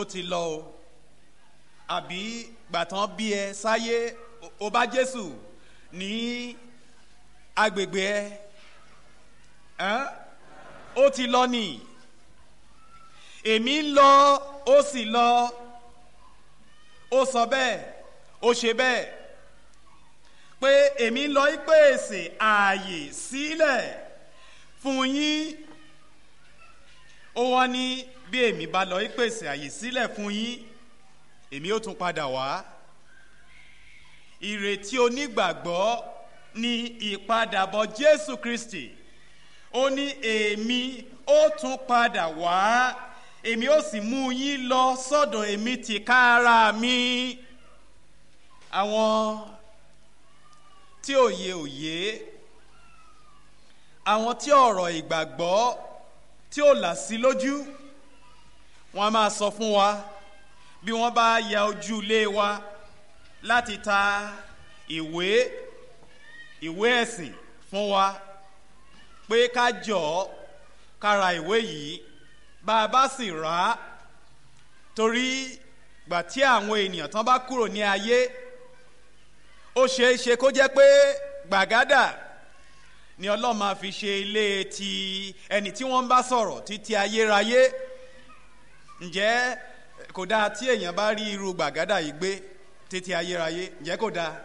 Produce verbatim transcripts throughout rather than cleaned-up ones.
ti lọ o àbí gbàtàn bí ẹ sáyé o bá Jésù ní agbègbè ẹ ó ti lọ nì èmi ń lọ ó sì lọ ó sọ bẹ́ẹ̀ ó ṣe bẹ́ẹ̀ pé èmi ń lọ ìpèsè ààyè sílẹ̀ fún yín ó wọ́n ní bí èmi bá lọ ìpèsè ààyè sílẹ̀ fún yín èmi ó tún padà wá. Ìrètí onígbàgbọ́ ní ìpadàbọ̀ Jésù Kristi. Ó ní èmi ó tún padà wá èmi ó sì mú yín lọ sọ́dọ̀ èmi tìkára mi. Àwọn tí òye òye àwọn tí ọ̀rọ̀ ìgbàgbọ́ tí ó là sí lójú wọ́n á máa sọ fún wa bí wọ́n bá ya ojú ilé wa láti ta ìwé ìwé ẹ̀sìn fún wa pé ká jọ̀ọ́ ká ra ìwé yìí bá a bá sì rà á torí gbà tí àwọn ènìyàn tán bá kúrò ní ayé ó ṣeé ṣe kó jẹ́ pé gbàgádà ni Ọlọ́run máa fi ṣe ilé ti ẹni tí wọ́n ń bá sọ̀rọ̀ títí ayérayé. Ǹjẹ́ kò dáa tí èèyàn bá rí irú gbàgádà yìí gbé títí ayérayé? Ǹjẹ́ kò dáa?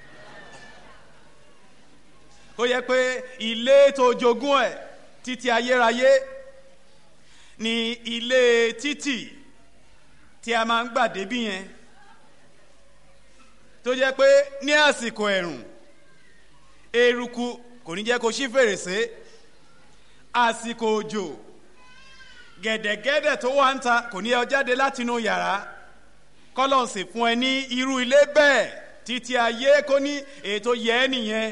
Kó yẹ pé ilé tó jogún ẹ̀ títí ayérayé ni ilé títì tí a máa ń gbà débí yẹn, tó jẹ́ pé ní àsìkò ẹ̀rùn eruku kò ní jẹ́ kó ṣí fèrèsé, àsìkò òjò gẹ̀dẹ̀gẹ̀dẹ̀ tó wà ń ta kò ní ọ jáde látinú yàrá. kọ́lọ́n sì fún ẹ ní irú ilé bẹ́ẹ̀ títí ayé kó ní ètò yẹ ẹ́ nìyẹn.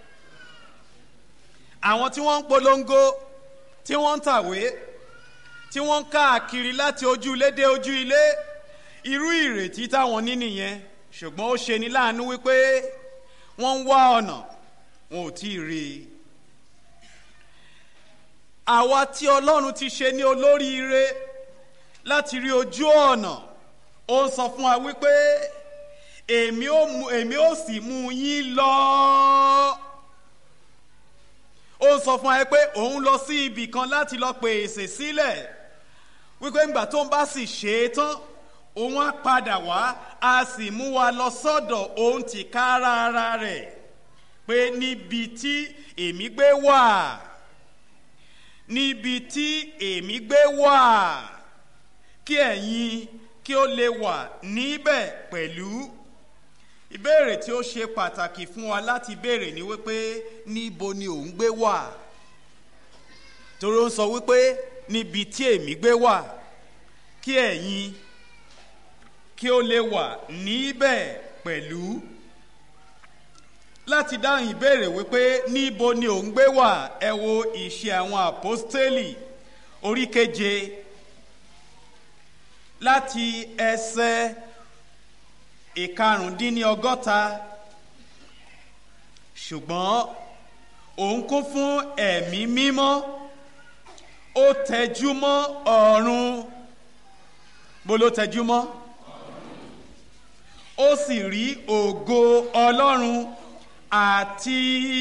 Àwọn tí wọ́n ń polongo tí wọ́n ń tàwé tí wọ́n ń káàkiri láti ojú ilé dé ojú ilé, irú ìrètí táwọn ní nìyẹn, ṣùgbọ́n ó ṣe ní láàánú wípé wọ́n ń wá ọ̀nà wọn ò tí ì rí i. Àwa tí Ọlọ́run ti ṣe ní olóríire láti rí ojú ọ̀nà, ó ń sọ fún wa wípé èmi ó mú èmi ó sì mú yín lọ. Ó ń sọ fún wa pé òun lọ sí ibì kan láti lọ pèsè sílẹ̀, wípé ńgbà tó ń bá sì ṣe é tán òun á padà wá a sì mú wa lọ sọ́dọ̀ òun tìkára ara rẹ̀, pé níbi tí èmi gbé wà níbi tí èmi gbé wà kí ẹ̀yin kí ó lè wà níbẹ̀ pẹ̀lú. Ìbéèrè tí ó ṣe pàtàkì fún wa láti béèrè ni wípé níbo ni òun gbé wà? Torí ó ń sọ wípé níbi tí èmi gbé wà kí ẹ̀yin kí ó lè wà níbẹ̀ pẹ̀lú. Láti dáhùn ìbéèrè wípé níbo ni òun gbé wà, ẹ wo Ìṣe àwọn Àpọ́stélì orí keje láti ẹsẹ̀ ìkarùndínlọ́gọ́ta. Ṣùgbọ́n òun kún fún ẹ̀mí mímọ́, ó tẹjú mọ́ ọ̀run. Bó ló tẹjú mọ́? Ó sì rí ògo Ọlọ́run àti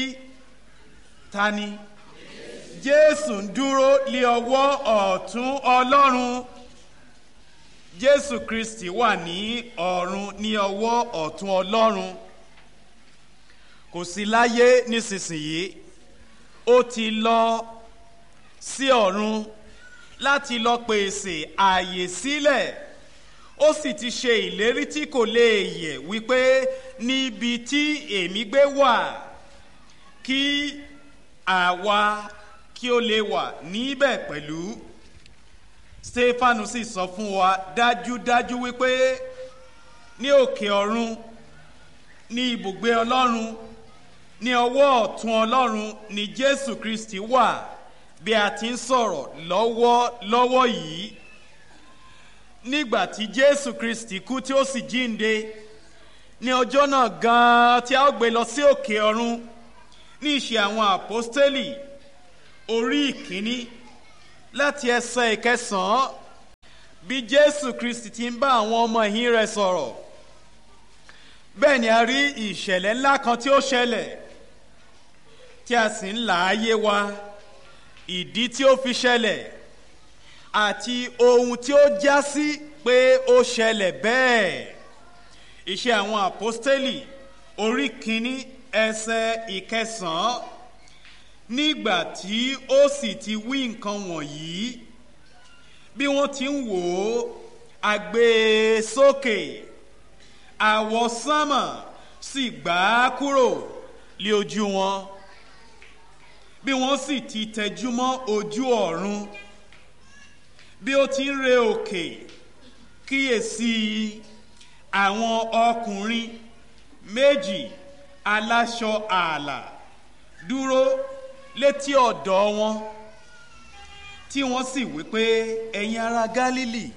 tani? Jésù ń dúró lé ọwọ́ ọ̀tún Ọlọ́run. Jésù Kristi wà ní ọ̀run ní ọwọ́ ọ̀tún Ọlọ́run. Kò sí láyé nísinsìnyí, ó ti lọ sí ọ̀run láti lọ pèsè ààyè sílẹ̀. Ó sì ti ṣe ìlérí tí kò lè yẹ̀ wípé níbi tí èmi gbé wà kí àwa kí ó lè wà níbẹ̀ pẹ̀lú. Stefanu sì sọ fún wa dájúdájú wípé ní òkè ọ̀run ní ibùgbé Ọlọ́run, ní ọwọ́ ọ̀tún Ọlọ́run ni Jésù Kristi wà bí a ti ń sọ̀rọ̀ lọ́wọ́ lọ́wọ́ yìí. Nígbà tí Jésù Kristi kú tí ó sì jíǹde, ní ọjọ́ náà gan-an tí a ó gbé lọ sí òkè ọ̀run, ní Ìṣe àwọn Àpọ́stélì orí ìkíní láti ẹsẹ̀ ìkẹsàn-án bí Jésù Kristi ti ń bá àwọn ọmọ ẹ̀yìn rẹ̀ sọ̀rọ̀, bẹ́ẹ̀ ni a rí ìṣẹ̀lẹ̀ ńlá kan tí ó ṣẹlẹ̀ tí a sì ń là á yé wa ìdí tí ó fi ṣẹlẹ̀ àti ohun tí ó já sí pé ó ṣẹlẹ̀ bẹ́ẹ̀. Iṣẹ́ àwọn àpọ́stélì orí kìíní ẹsẹ̀ ìkẹsàn-án. Nígbà tí ó sì ti wí nǹkan wọ̀nyí, bí wọ́n ti ń wò ó, a gbé e sókè, àwọsánmà sì gbà á kúrò lé ojú wọn. Bí wọ́n sì ti tẹjú mọ́ ojú ọ̀run, bí ó ti ń re òkè, kíyèsí àwọn ọkùnrin méjì aláṣọ ààlà dúró létí ọ̀dọ̀ wọn, tí wọ́n sì wí pé, ẹ̀yin ará Gálílì,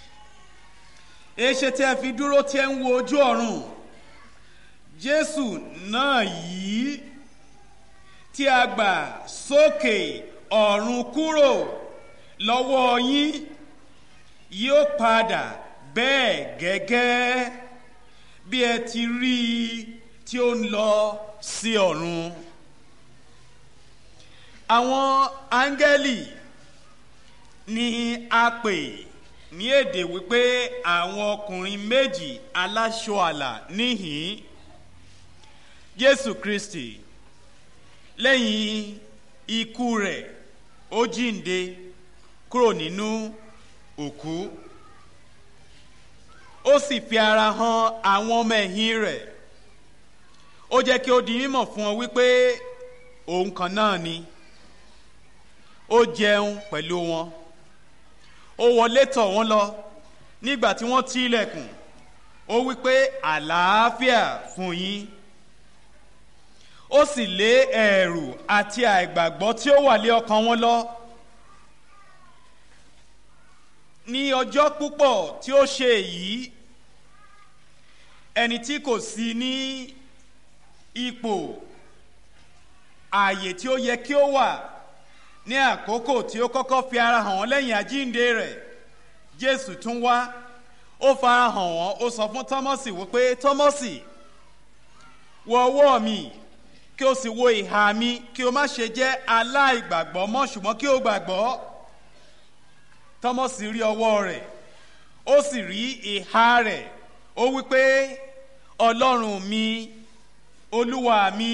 èéṣe tí ẹ fi dúró tí ẹ ń wo ojú ọ̀run? Jésù náà yìí tí a gbà sókè ọ̀run kúrò lọ́wọ́ yín yóò padà bẹ́ẹ̀ gẹ́gẹ́ bí ẹ ti rí i tí ó ń lọ sí ọ̀run. Àwọn áńgẹ́lì ni a pè ní èdè wípé àwọn ọkùnrin méjì aláṣọ àlà níhìn. Jésù Kristi lẹ́yìn ikú rẹ̀ ó jíǹde kúrò nínú òkú, ó sì fi ara hàn àwọn ọmọ ẹ̀yìn rẹ̀. Ó jẹ́ kí ó di mímọ̀ fún wọn wípé òun kan náà ni. Ó jẹun pẹ̀lú wọn, ó wọlé tọ̀ wọ́n lọ. Nígbà tí wọ́n ti ilẹ̀kùn, ó wípé àlàáfíà fún yín. Ó sì lé ẹ̀rù àti àìgbàgbọ́ tí ó wà lé ọkàn wọn lọ. Ní ọjọ́ púpọ̀ tí ó ṣe èyí, ẹni tí kò sí ní ipò ààyè tí ó yẹ kí ó wà ní àkókò tí ó kọ́kọ́ fi ara hàn wọ́n lẹ́yìn àjíǹde rẹ̀, Jésù tún wá, ó fara hàn wọ́n, ó sọ fún Tọ́mọ́sì wípé, Tọ́mọ́sì, wo ọwọ́ mi, kí o sì wo ìhà mi, kí o má ṣe jẹ́ aláìgbàgbọ́ mọ́, ṣùgbọ́n kí o gbàgbọ́. Tọ́mọ́sì rí ọwọ́ rẹ̀, ó sì rí ìhà rẹ̀, ó wípé, Ọlọ́run mi, Olúwa mi.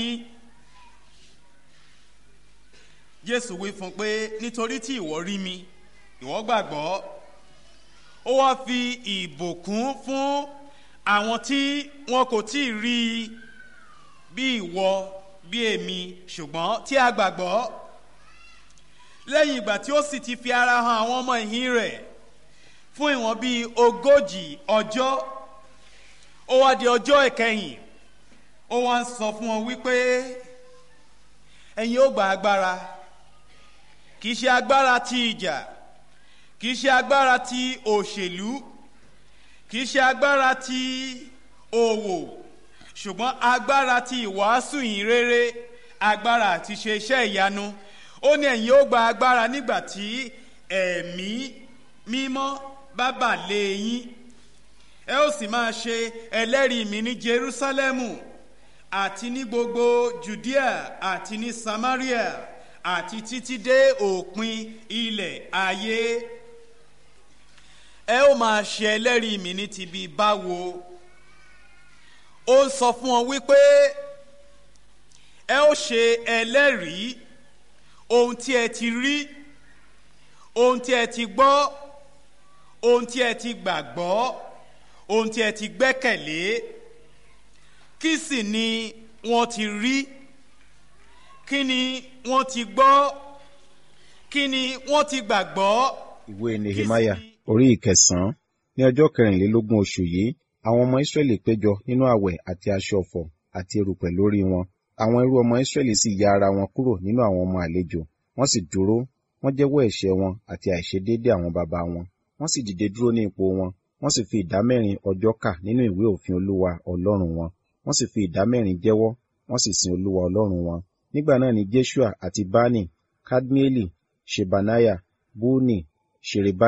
Jésù wí fún pé, nítorí tí ìwọ rí mi, ìwọ gbàgbọ́. Ó wá fi ìbùkún fún àwọn tí wọn kò tí ì rí i bí ìwọ, bí èmi, ṣùgbọ́n tí a gbàgbọ́. Lẹ́yìn ìgbà tí ó sì ti fi ara hàn àwọn ọmọ ẹ̀yìn rẹ̀ fún ìwọ̀n bíi ogójì ọjọ́, ó wá di ọjọ́ ìkẹyìn, ó wá ń sọ fún wọn wípé, ẹ̀yin ó gba agbára. Kìí ṣe agbára ti ìjà, kìí ṣe agbára ti òṣèlú, kìí ṣe agbára ti òwò, ṣùgbọ́n agbára ti ìwàásù ìyìn rere, agbára àti ṣe iṣẹ́ ìyanu. Ó ní ẹ̀yin ó gba agbára nígbà tí ẹ̀mí mímọ́ bá bà lé yín. Ẹ ó sì máa ṣe ẹlẹ́rìí mi ní Jerúsálẹ́mù àti ní gbogbo Jùdíà àti ní Samaria àti títí dé òpin ilẹ̀ ayé. Ẹ ó máa ṣe ẹlẹ́rìí mi ní ti bí báwo. Ó ń sọ fún wọn wípé ẹ ó ṣe ẹlẹ́rìí ohun tí ẹ ti rí, ohun tí ẹ ti gbọ́, ohun tí ẹ ti gbàgbọ́, ohun tí ẹ ti gbẹ́kẹ̀lé. Kí sì ni wọ́n ti rí? Kí ni wọ́n ti gbọ́? Kí ni wọ́n ti gbàgbọ́? Ìwé Nehemiah orí ìkẹsàn-án. Ní ọjọ́ kẹrìnlélógún oṣù yìí, àwọn ọmọ Ísírẹ́lì péjọ nínú àwẹ̀ àti aṣọ ọ̀fọ̀ àti erùpẹ̀ lórí wọn. Àwọn ẹrú ọmọ Ísírẹ́lì sì ya ara wọn kúrò nínú àwọn ọmọ àlejò. Wọ́n sì dúró, wọ́n jẹ́wọ́ ẹ̀ṣẹ̀ wọn àti àìṣedéédé àwọn baba wọn. Wọ́n sì dìde dúró ní ipò wọn. Wọ́n sì fi ìdámẹ́rin ọjọ́ kà nínú ìwé òfin Olúwa Ọlọ́run wọn. Wọ́n sì fi ìdámẹ́rin jẹ́wọ́, wọ́n sì sin Olúwa Ọlọ́run wọn. Nígbà náà ni Jésùà àti Báánì, Kadmieli, Ṣebaniah, Buni, Ṣerebiah,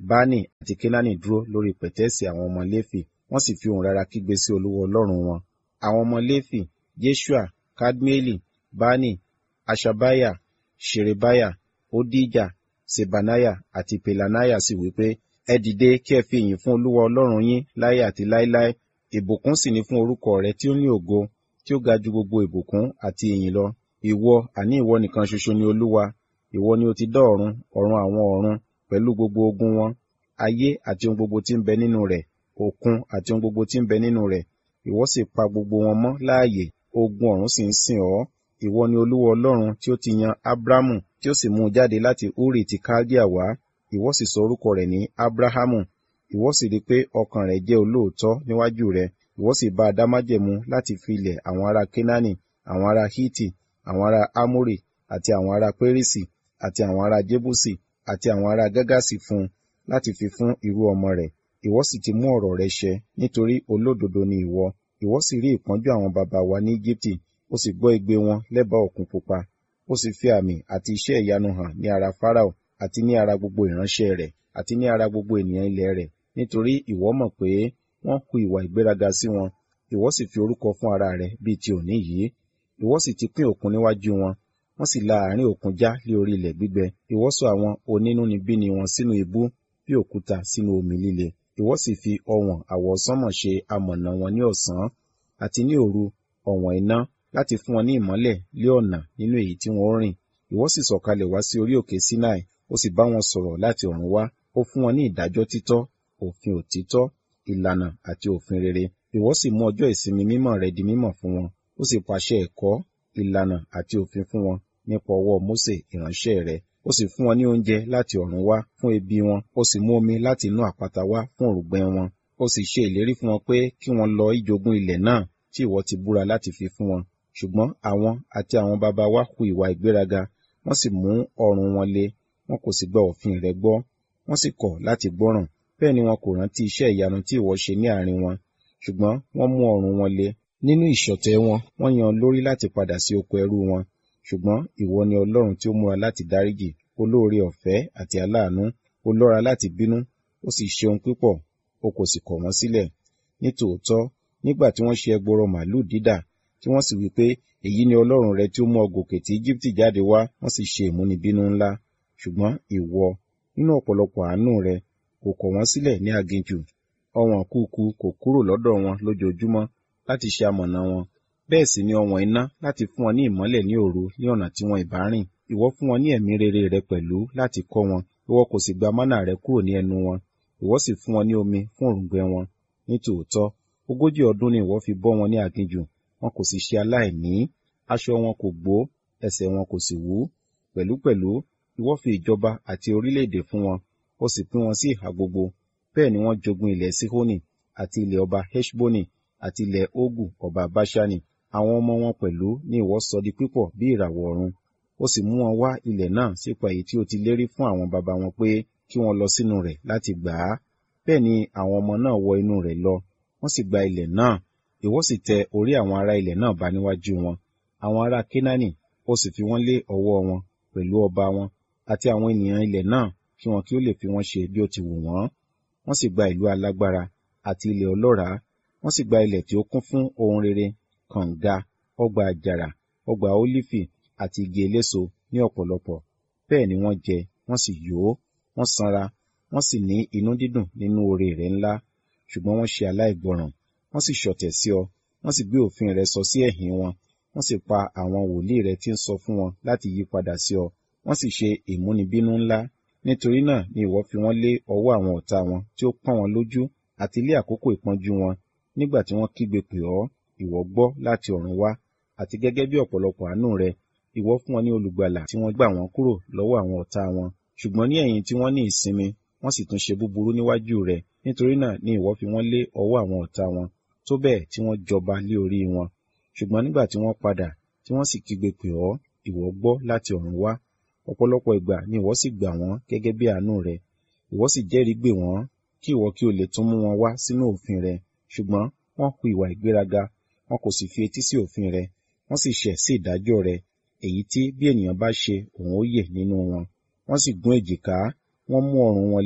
Bani àti Kenani dúró lórí pẹ̀tẹ́ẹ̀sì àwọn ọmọ Léfì, wọ́n sì fi ohùn rara kígbe sí Olúwa Ọlọ́run wọn. Àwọn ọmọ Léfì, Jeshua, Kadmieli, Bani, Aṣabiah, Ṣerebiah, Odija, Sebaniah àti Pelaniah sì wí pé, ẹ dìde kí ẹ fi ìyìn fún Olúwa Ọlọ́run yín láé àti láéláé. Ìbùkún sì ni fún orúkọ rẹ tí ó ní ògo, tí ó ga ju gbogbo ìbùkún àti ìyìn lọ. Ìwọ, àní ìwọ nìkan ṣoṣo ni Olúwa. Ìwọ ni ó ti dá ọ̀run, ọ̀run àwọn ọ̀run, pẹ̀lú gbogbo ogun wọn, ayé àti ohun gbogbo tí ń bẹ nínú rẹ̀, òkun àti ohun gbogbo tí ń bẹ nínú rẹ̀. Ìwọ sì pa gbogbo wọn mọ́ láàyè, ogun ọ̀run sì ń sìn ọ́. Ìwọ ni Olúwa Ọlọ́run tí ó ti yan Abramu, tí ó sì mú un jáde láti Uri ti Kaldea wá. Ìwọ sì sọ orúkọ rẹ̀ ní Abrahamu. Ìwọ sì rí pé ọkàn rẹ̀ jẹ́ olóòótọ́ níwájú rẹ̀. Ìwọ sì bá a dá májẹ̀mú láti fi ilẹ̀ àwọn ará Kenani, àwọn ará Hiti, àwọn ará Amori, àti àwọn ará Perisi, àti àwọn ará Jebusi, àti àwọn ará Gagasi fún un, láti fi fún irú ọmọ rẹ̀. Ìwọ sì ti mú ọ̀rọ̀ rẹ ṣẹ, nítorí olódodo ni ìwọ. Ìwọ sì rí ìpọ́njú àwọn baba wa ní Ejibiti, ó sì gbọ́ igbe wọn lẹ́bàá Òkun Pupa. Ó sì fi àmì àti iṣẹ́ ìyanu hàn ní ara Farao, àti ní ara gbogbo ìránṣẹ́ rẹ̀, àti ní ara gbogbo ènìyàn ilẹ̀ rẹ̀, nítorí ìwọ mọ̀ pé wọ́n hu ìwà ìgbéraga sí wọn. Ìwọ sì fi orúkọ fún ara rẹ̀ bíi ti òní yìí. Ìwọ sì ti pín òkun níwájú wọn, wọ́n sì la àárín òkun já lé orí ilẹ̀ gbígbẹ. Ìwọ sọ àwọn onínúnibíni wọn sínú ibú, bí òkúta sínú omi líle. Ìwọ sì fi ọ̀wọ̀n àwọsánmọ̀ ṣe amọ̀nà wọn ní ọ̀sán, àti ní òru ọ̀wọ̀n iná, láti fún wọn ní ìmọ́lẹ̀ lé ọ̀nà nínú èyí tí wọ́n rìn. Ìwọ sì sọ̀kalẹ̀ wá sí orí òkè Sinai, ó sì bá wọn sọ̀rọ̀ láti ọ̀run wá. Ó fún wọn ní ìdájọ́ títọ́, òfin òtítọ́, ìlànà àti òfin rere. Ìwọ sì mú ọjọ́ ìsinmi mímọ́ rẹ di mímọ̀ fún wọn. Ó sì pàṣẹ ẹ̀kọ́, ìlànà àti òfin fún wọn nípa ọwọ́ Mósè ìránṣẹ́ rẹ̀. Ó sì fún wọn ní oúnjẹ láti ọ̀run wá fún ebi wọn. Ó sì mú omi láti inú àpáta wá fún òrùngbẹ wọn. Ó sì ṣe ìlérí fún wọn pé kí wọn lọ ìjogún ilẹ̀ náà tí ìwọ ti búra láti fi fún wọn. Ṣùgbọ́n àwọn àti àwọn baba wa hu ìwà ìgbéraga, wọ́n sì mú ọrùn wọn le, wọn kò sì gba òfin rẹ gbọ́. Wọ́n sì kọ̀ láti gbọ́ràn. Bẹ́ẹ̀ ni wọn kò rántí iṣẹ́ ìyanu tí ìwọ ṣe ní àárín wọn. Ṣùgbọ́n wọ́n mú ọrùn wọn le. Nínú ìṣọ̀tẹ̀ wọn, wọ́n yan lórí láti padà sí oko ẹrú wọn. Ṣùgbọ́n ìwọ ni Ọlọ́run tí ó múra láti dáríjì, olóore ọ̀fẹ́ àti aláàánú, ó lọ́ra láti bínú, ó sì ṣe ohun púpọ̀, ó kò sì kọ̀ wọ́n sílẹ̀. Nítòótọ́, nígbà tí wọ́n ṣe ẹgbọrọ màlúù dídà, tí wọ́n sì wí pé, èyí ni Ọlọ́run rẹ tí ó mú ọ gòkè tí Ejibiti jáde wá, wọ́n sì ṣe ìmúnibínú ńlá. Ṣùgbọ́n ìwọ, nínú ọ̀pọ̀lọpọ̀ àánú rẹ, kò kọ̀ wọ́n sílẹ̀ ní aginjù. Ọ̀wọ̀n kúkú kò kúrò lọ́dọ̀ wọn lójoojúmọ́ láti ṣe amọ̀nà wọn. Bẹ́ẹ̀ sì ni ọ̀wọ̀n iná láti fún wọn ní ìmọ́lẹ̀ ní òru ní ọ̀nà tí wọn ìbá rìn. Ìwọ fún wọn ní ẹ̀mí rere rẹ pẹ̀lú láti kọ́ wọn. Ìwọ kò sì gba mánà rẹ kúrò ní ẹnu wọn. Ìwọ sì fún wọn ní omi fún òrùngbẹ wọn. Nítòótọ́, ogójì ọdún ni ìwọ fi bọ́ wọn ní aginjù, wọn kò sì ṣe aláìní. Aṣọ wọn kò gbó, ẹsẹ̀ wọn kò sì wú. Pẹ̀lúpẹ̀lú, ìwọ fi ìjọba àti orílẹ̀-èdè fún wọn, ó sì pín wọn sí ìhà gbogbo. Bẹ́ẹ̀ ni wọ́n jogún ilẹ̀ Sihoni, àti ilẹ̀ ọba Heṣboni, àti ilẹ̀ Ogu ọba Baṣani. Àwọn ọmọ wọn pẹ̀lú ni ìwọ sọ di pípọ̀ bí ìràwọ̀ ọ̀run. Ó sì mú wọn wá ilẹ̀ náà sípa èyí tí ó ti lérí fún àwọn baba wọn pé kí wọ́n lọ sínú rẹ̀ láti gbà á. Bẹ́ẹ̀ ni àwọn ọmọ náà wọ inú rẹ̀ lọ, wọ́n sì gba ilẹ̀ náà. Ìwọ sì tẹ orí àwọn ará ilẹ̀ náà ba níwájú wọn, àwọn ará Kenani, ó sì fi wọ́n lé ọwọ́ wọn pẹ̀lú ọba wọn, àti àwọn ènìyàn ilẹ̀ náà, kí wọn kí ó lè fi wọ́n ṣe bí ó ti wù wọ́n. Wọ́n sì gba ìlú alágbára, àti ilẹ̀ ọlọ́ràá, wọ́n sì gba ilẹ̀ tí ó kún fún ohun rere, kànga, ọgbà àjàrà, ọgbà ólífì, àti igi eléso ní ọ̀pọ̀lọpọ̀. Bẹ́ẹ̀ ni wọ́n jẹ, wọ́n sì yó, wọ́n sanra, wọ́n sì ní inú dídùn nínú oore rẹ̀ ńlá. Ṣùgbọ́n wọ́n ṣe aláìgbọràn, wọ́n sì ṣọ̀tẹ̀ sí ọ, wọ́n sì gbé òfin rẹ sọ sí ẹ̀yìn wọn, wọ́n sì pa àwọn wòlíì rẹ tí ń sọ fún wọn láti yí padà sí ọ, wọ́n sì ṣe ìmúnibínú ńlá. Nítorí náà ni ìwọ fi wọ́n lé ọwọ́ àwọn ọ̀tá wọn tí ó pọ́n wọn lójú, àti lé àkókò ìpọ́njú wọn. Nígbà tí wọ́n kígbe pè ọ́, ìwọ gbọ́ láti ọ̀run wá, àti gẹ́gẹ́ bí ọ̀pọ̀lọpọ̀ àánú rẹ, ìwọ fún wọn ní olùgbàlà tí wọ́n gbà wọ́n kúrò lọ́wọ́ àwọn ọ̀tá wọn. Ṣùgbọ́n ní ẹ̀yìn tí wọ́n ní ìsinmi, wọ́n sì tún ṣe búburú níwájú rẹ. Nítorí náà ni ìwọ fi wọ́n lé ọwọ́ àwọn ọ̀tá wọn, tó bẹ́ẹ̀ tí wọ́n jọba lé orí wọn. Ṣùgbọ́n nígbà tí wọ́n padà, tí wọ́n sì kígbe pè ọ́, ìwọ gbọ́ láti ọ̀run wá. Ọ̀pọ̀lọpọ̀ ìgbà ni ìwọ sì gbà wọ́n gẹ́gẹ́ bí àánú rẹ. Ìwọ sì jẹ́rìí gbè wọ́n, kí ìwọ kí o lè tún mú wọn wá sínú òfin rẹ. Ṣùgbọ́n wọ́n hu ìwà ìgbéraga, wọn kò sì fi etí sí òfin rẹ, wọ́n sì ṣẹ̀ sí ìdájọ́ rẹ, èyí tí bí ènìyàn bá ṣe, òun ó yè nínú wọn. Wọ́n sì gún èjìká, wọ́n mú ọrùn wọn le,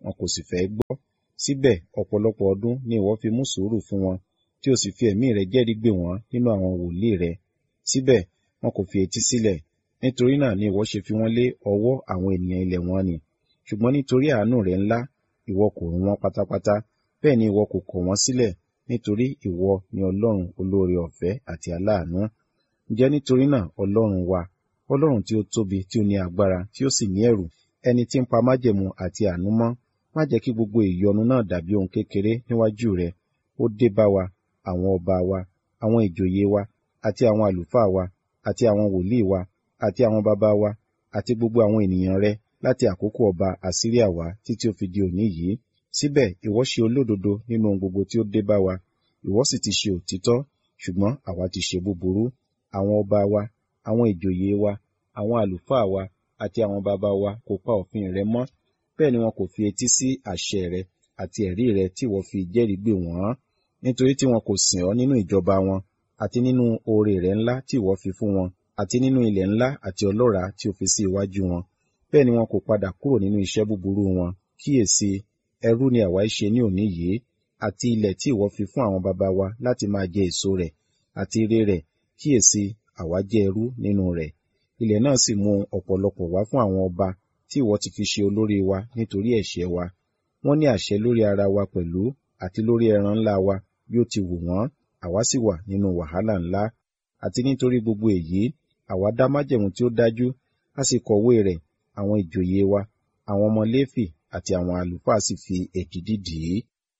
wọn kò sì fẹ́ gbọ́. Síbẹ̀ ọ̀pọ̀lọpọ̀ ọdún ni ìwọ fi mú sùúrù fún wọn, tí o sì fi ẹ̀mí rẹ jẹ́rìí gbè wọ́n nínú àwọn wòlíì rẹ. Síbẹ̀ wọn kò fi etí sílẹ̀, nítorí náà ni ìwọ ṣe fi wọ́n lé ọwọ́ àwọn ènìyàn ilẹ̀ wọn nì. Ṣùgbọ́n nítorí àánú rẹ ńlá, ìwọ kò run wọ́n pátápátá, bẹ́ẹ̀ ni ìwọ kò kọ̀ wọ́n sílẹ̀, nítorí ìwọ ni Ọlọ́run olóore ọ̀fẹ́ àti aláàánú. Ǹjẹ́ nítorí náà Ọlọ́run wa, Ọlọ́run tí ó tóbi, tí ó ní agbára, tí ó sì ní ẹ̀rù, ẹni tí ń pa májẹ̀mú àti àánú mọ́, má jẹ́ kí gbogbo ìyọnu náà dàbí ohun kékeré níwájú rẹ. Ó dé bá wa, àwọn ọba wa, àwọn ìjòyè wa, àti àwọn àlùfáà wa, àti àwọn wòlíì wa, àti àwọn baba wa, àti gbogbo àwọn ènìyàn rẹ láti àkókò ọba Asiria wá títí ó fi di òní yìí. Síbẹ̀ ìwọ ṣe olódodo nínú ohun gbogbo tí ó dé bá wa, ìwọ sì ti ṣe òtítọ́, ṣùgbọ́n àwa ti ṣe búburú. Àwọn ọba wa, àwọn ìjòyè wa, àwọn àlùfáà wa, àti àwọn baba wa kò pa òfin rẹ mọ́, bẹ́ẹ̀ ni wọn kò fi etí sí àṣẹ rẹ àti ẹ̀rí rẹ tí ìwọ fi jẹ́rìí gbè wọ́n. Nítorí tí wọn kò sìn ọ́ nínú ìjọba wọn, àti nínú oore rẹ ńlá tí ìwọ fi fún wọn, àti nínú ilẹ̀ ńlá àti ọlọ́ràá tí ó fi sí iwájú wọn. Bẹ́ẹ̀ ni wọn kò padà kúrò nínú iṣẹ́ búburú wọn. Kíyèsí, ẹrú ni àwa ṣe ní òní yìí, àti ilẹ̀ tí ìwọ fi fún àwọn baba wa láti máa jẹ èso rẹ̀, àti ire rẹ̀, kíyèsí, àwa jẹ́ ẹrú nínú rẹ̀. Ilẹ̀ náà sì mú ọ̀pọ̀lọpọ̀ wá fún àwọn ọba tí ìwọ ti fi ṣe olórí wa nítorí ẹ̀ṣẹ̀ wa. Wọ́n ní àṣẹ lórí ara wa pẹ̀lú, àti lórí ẹran ńlá wa bí ó ti wù wọ́n, àwa sì wà nínú wàhálà ńlá. Àti nítorí gbogbo èyí, àwa dá májẹ̀mú tí ó dájú, a sì kọ̀wé rẹ̀, àwọn ìjòyè wa, àwọn ọmọ Léfì àti àwọn àlùfáà sì fi èdìdì dì í.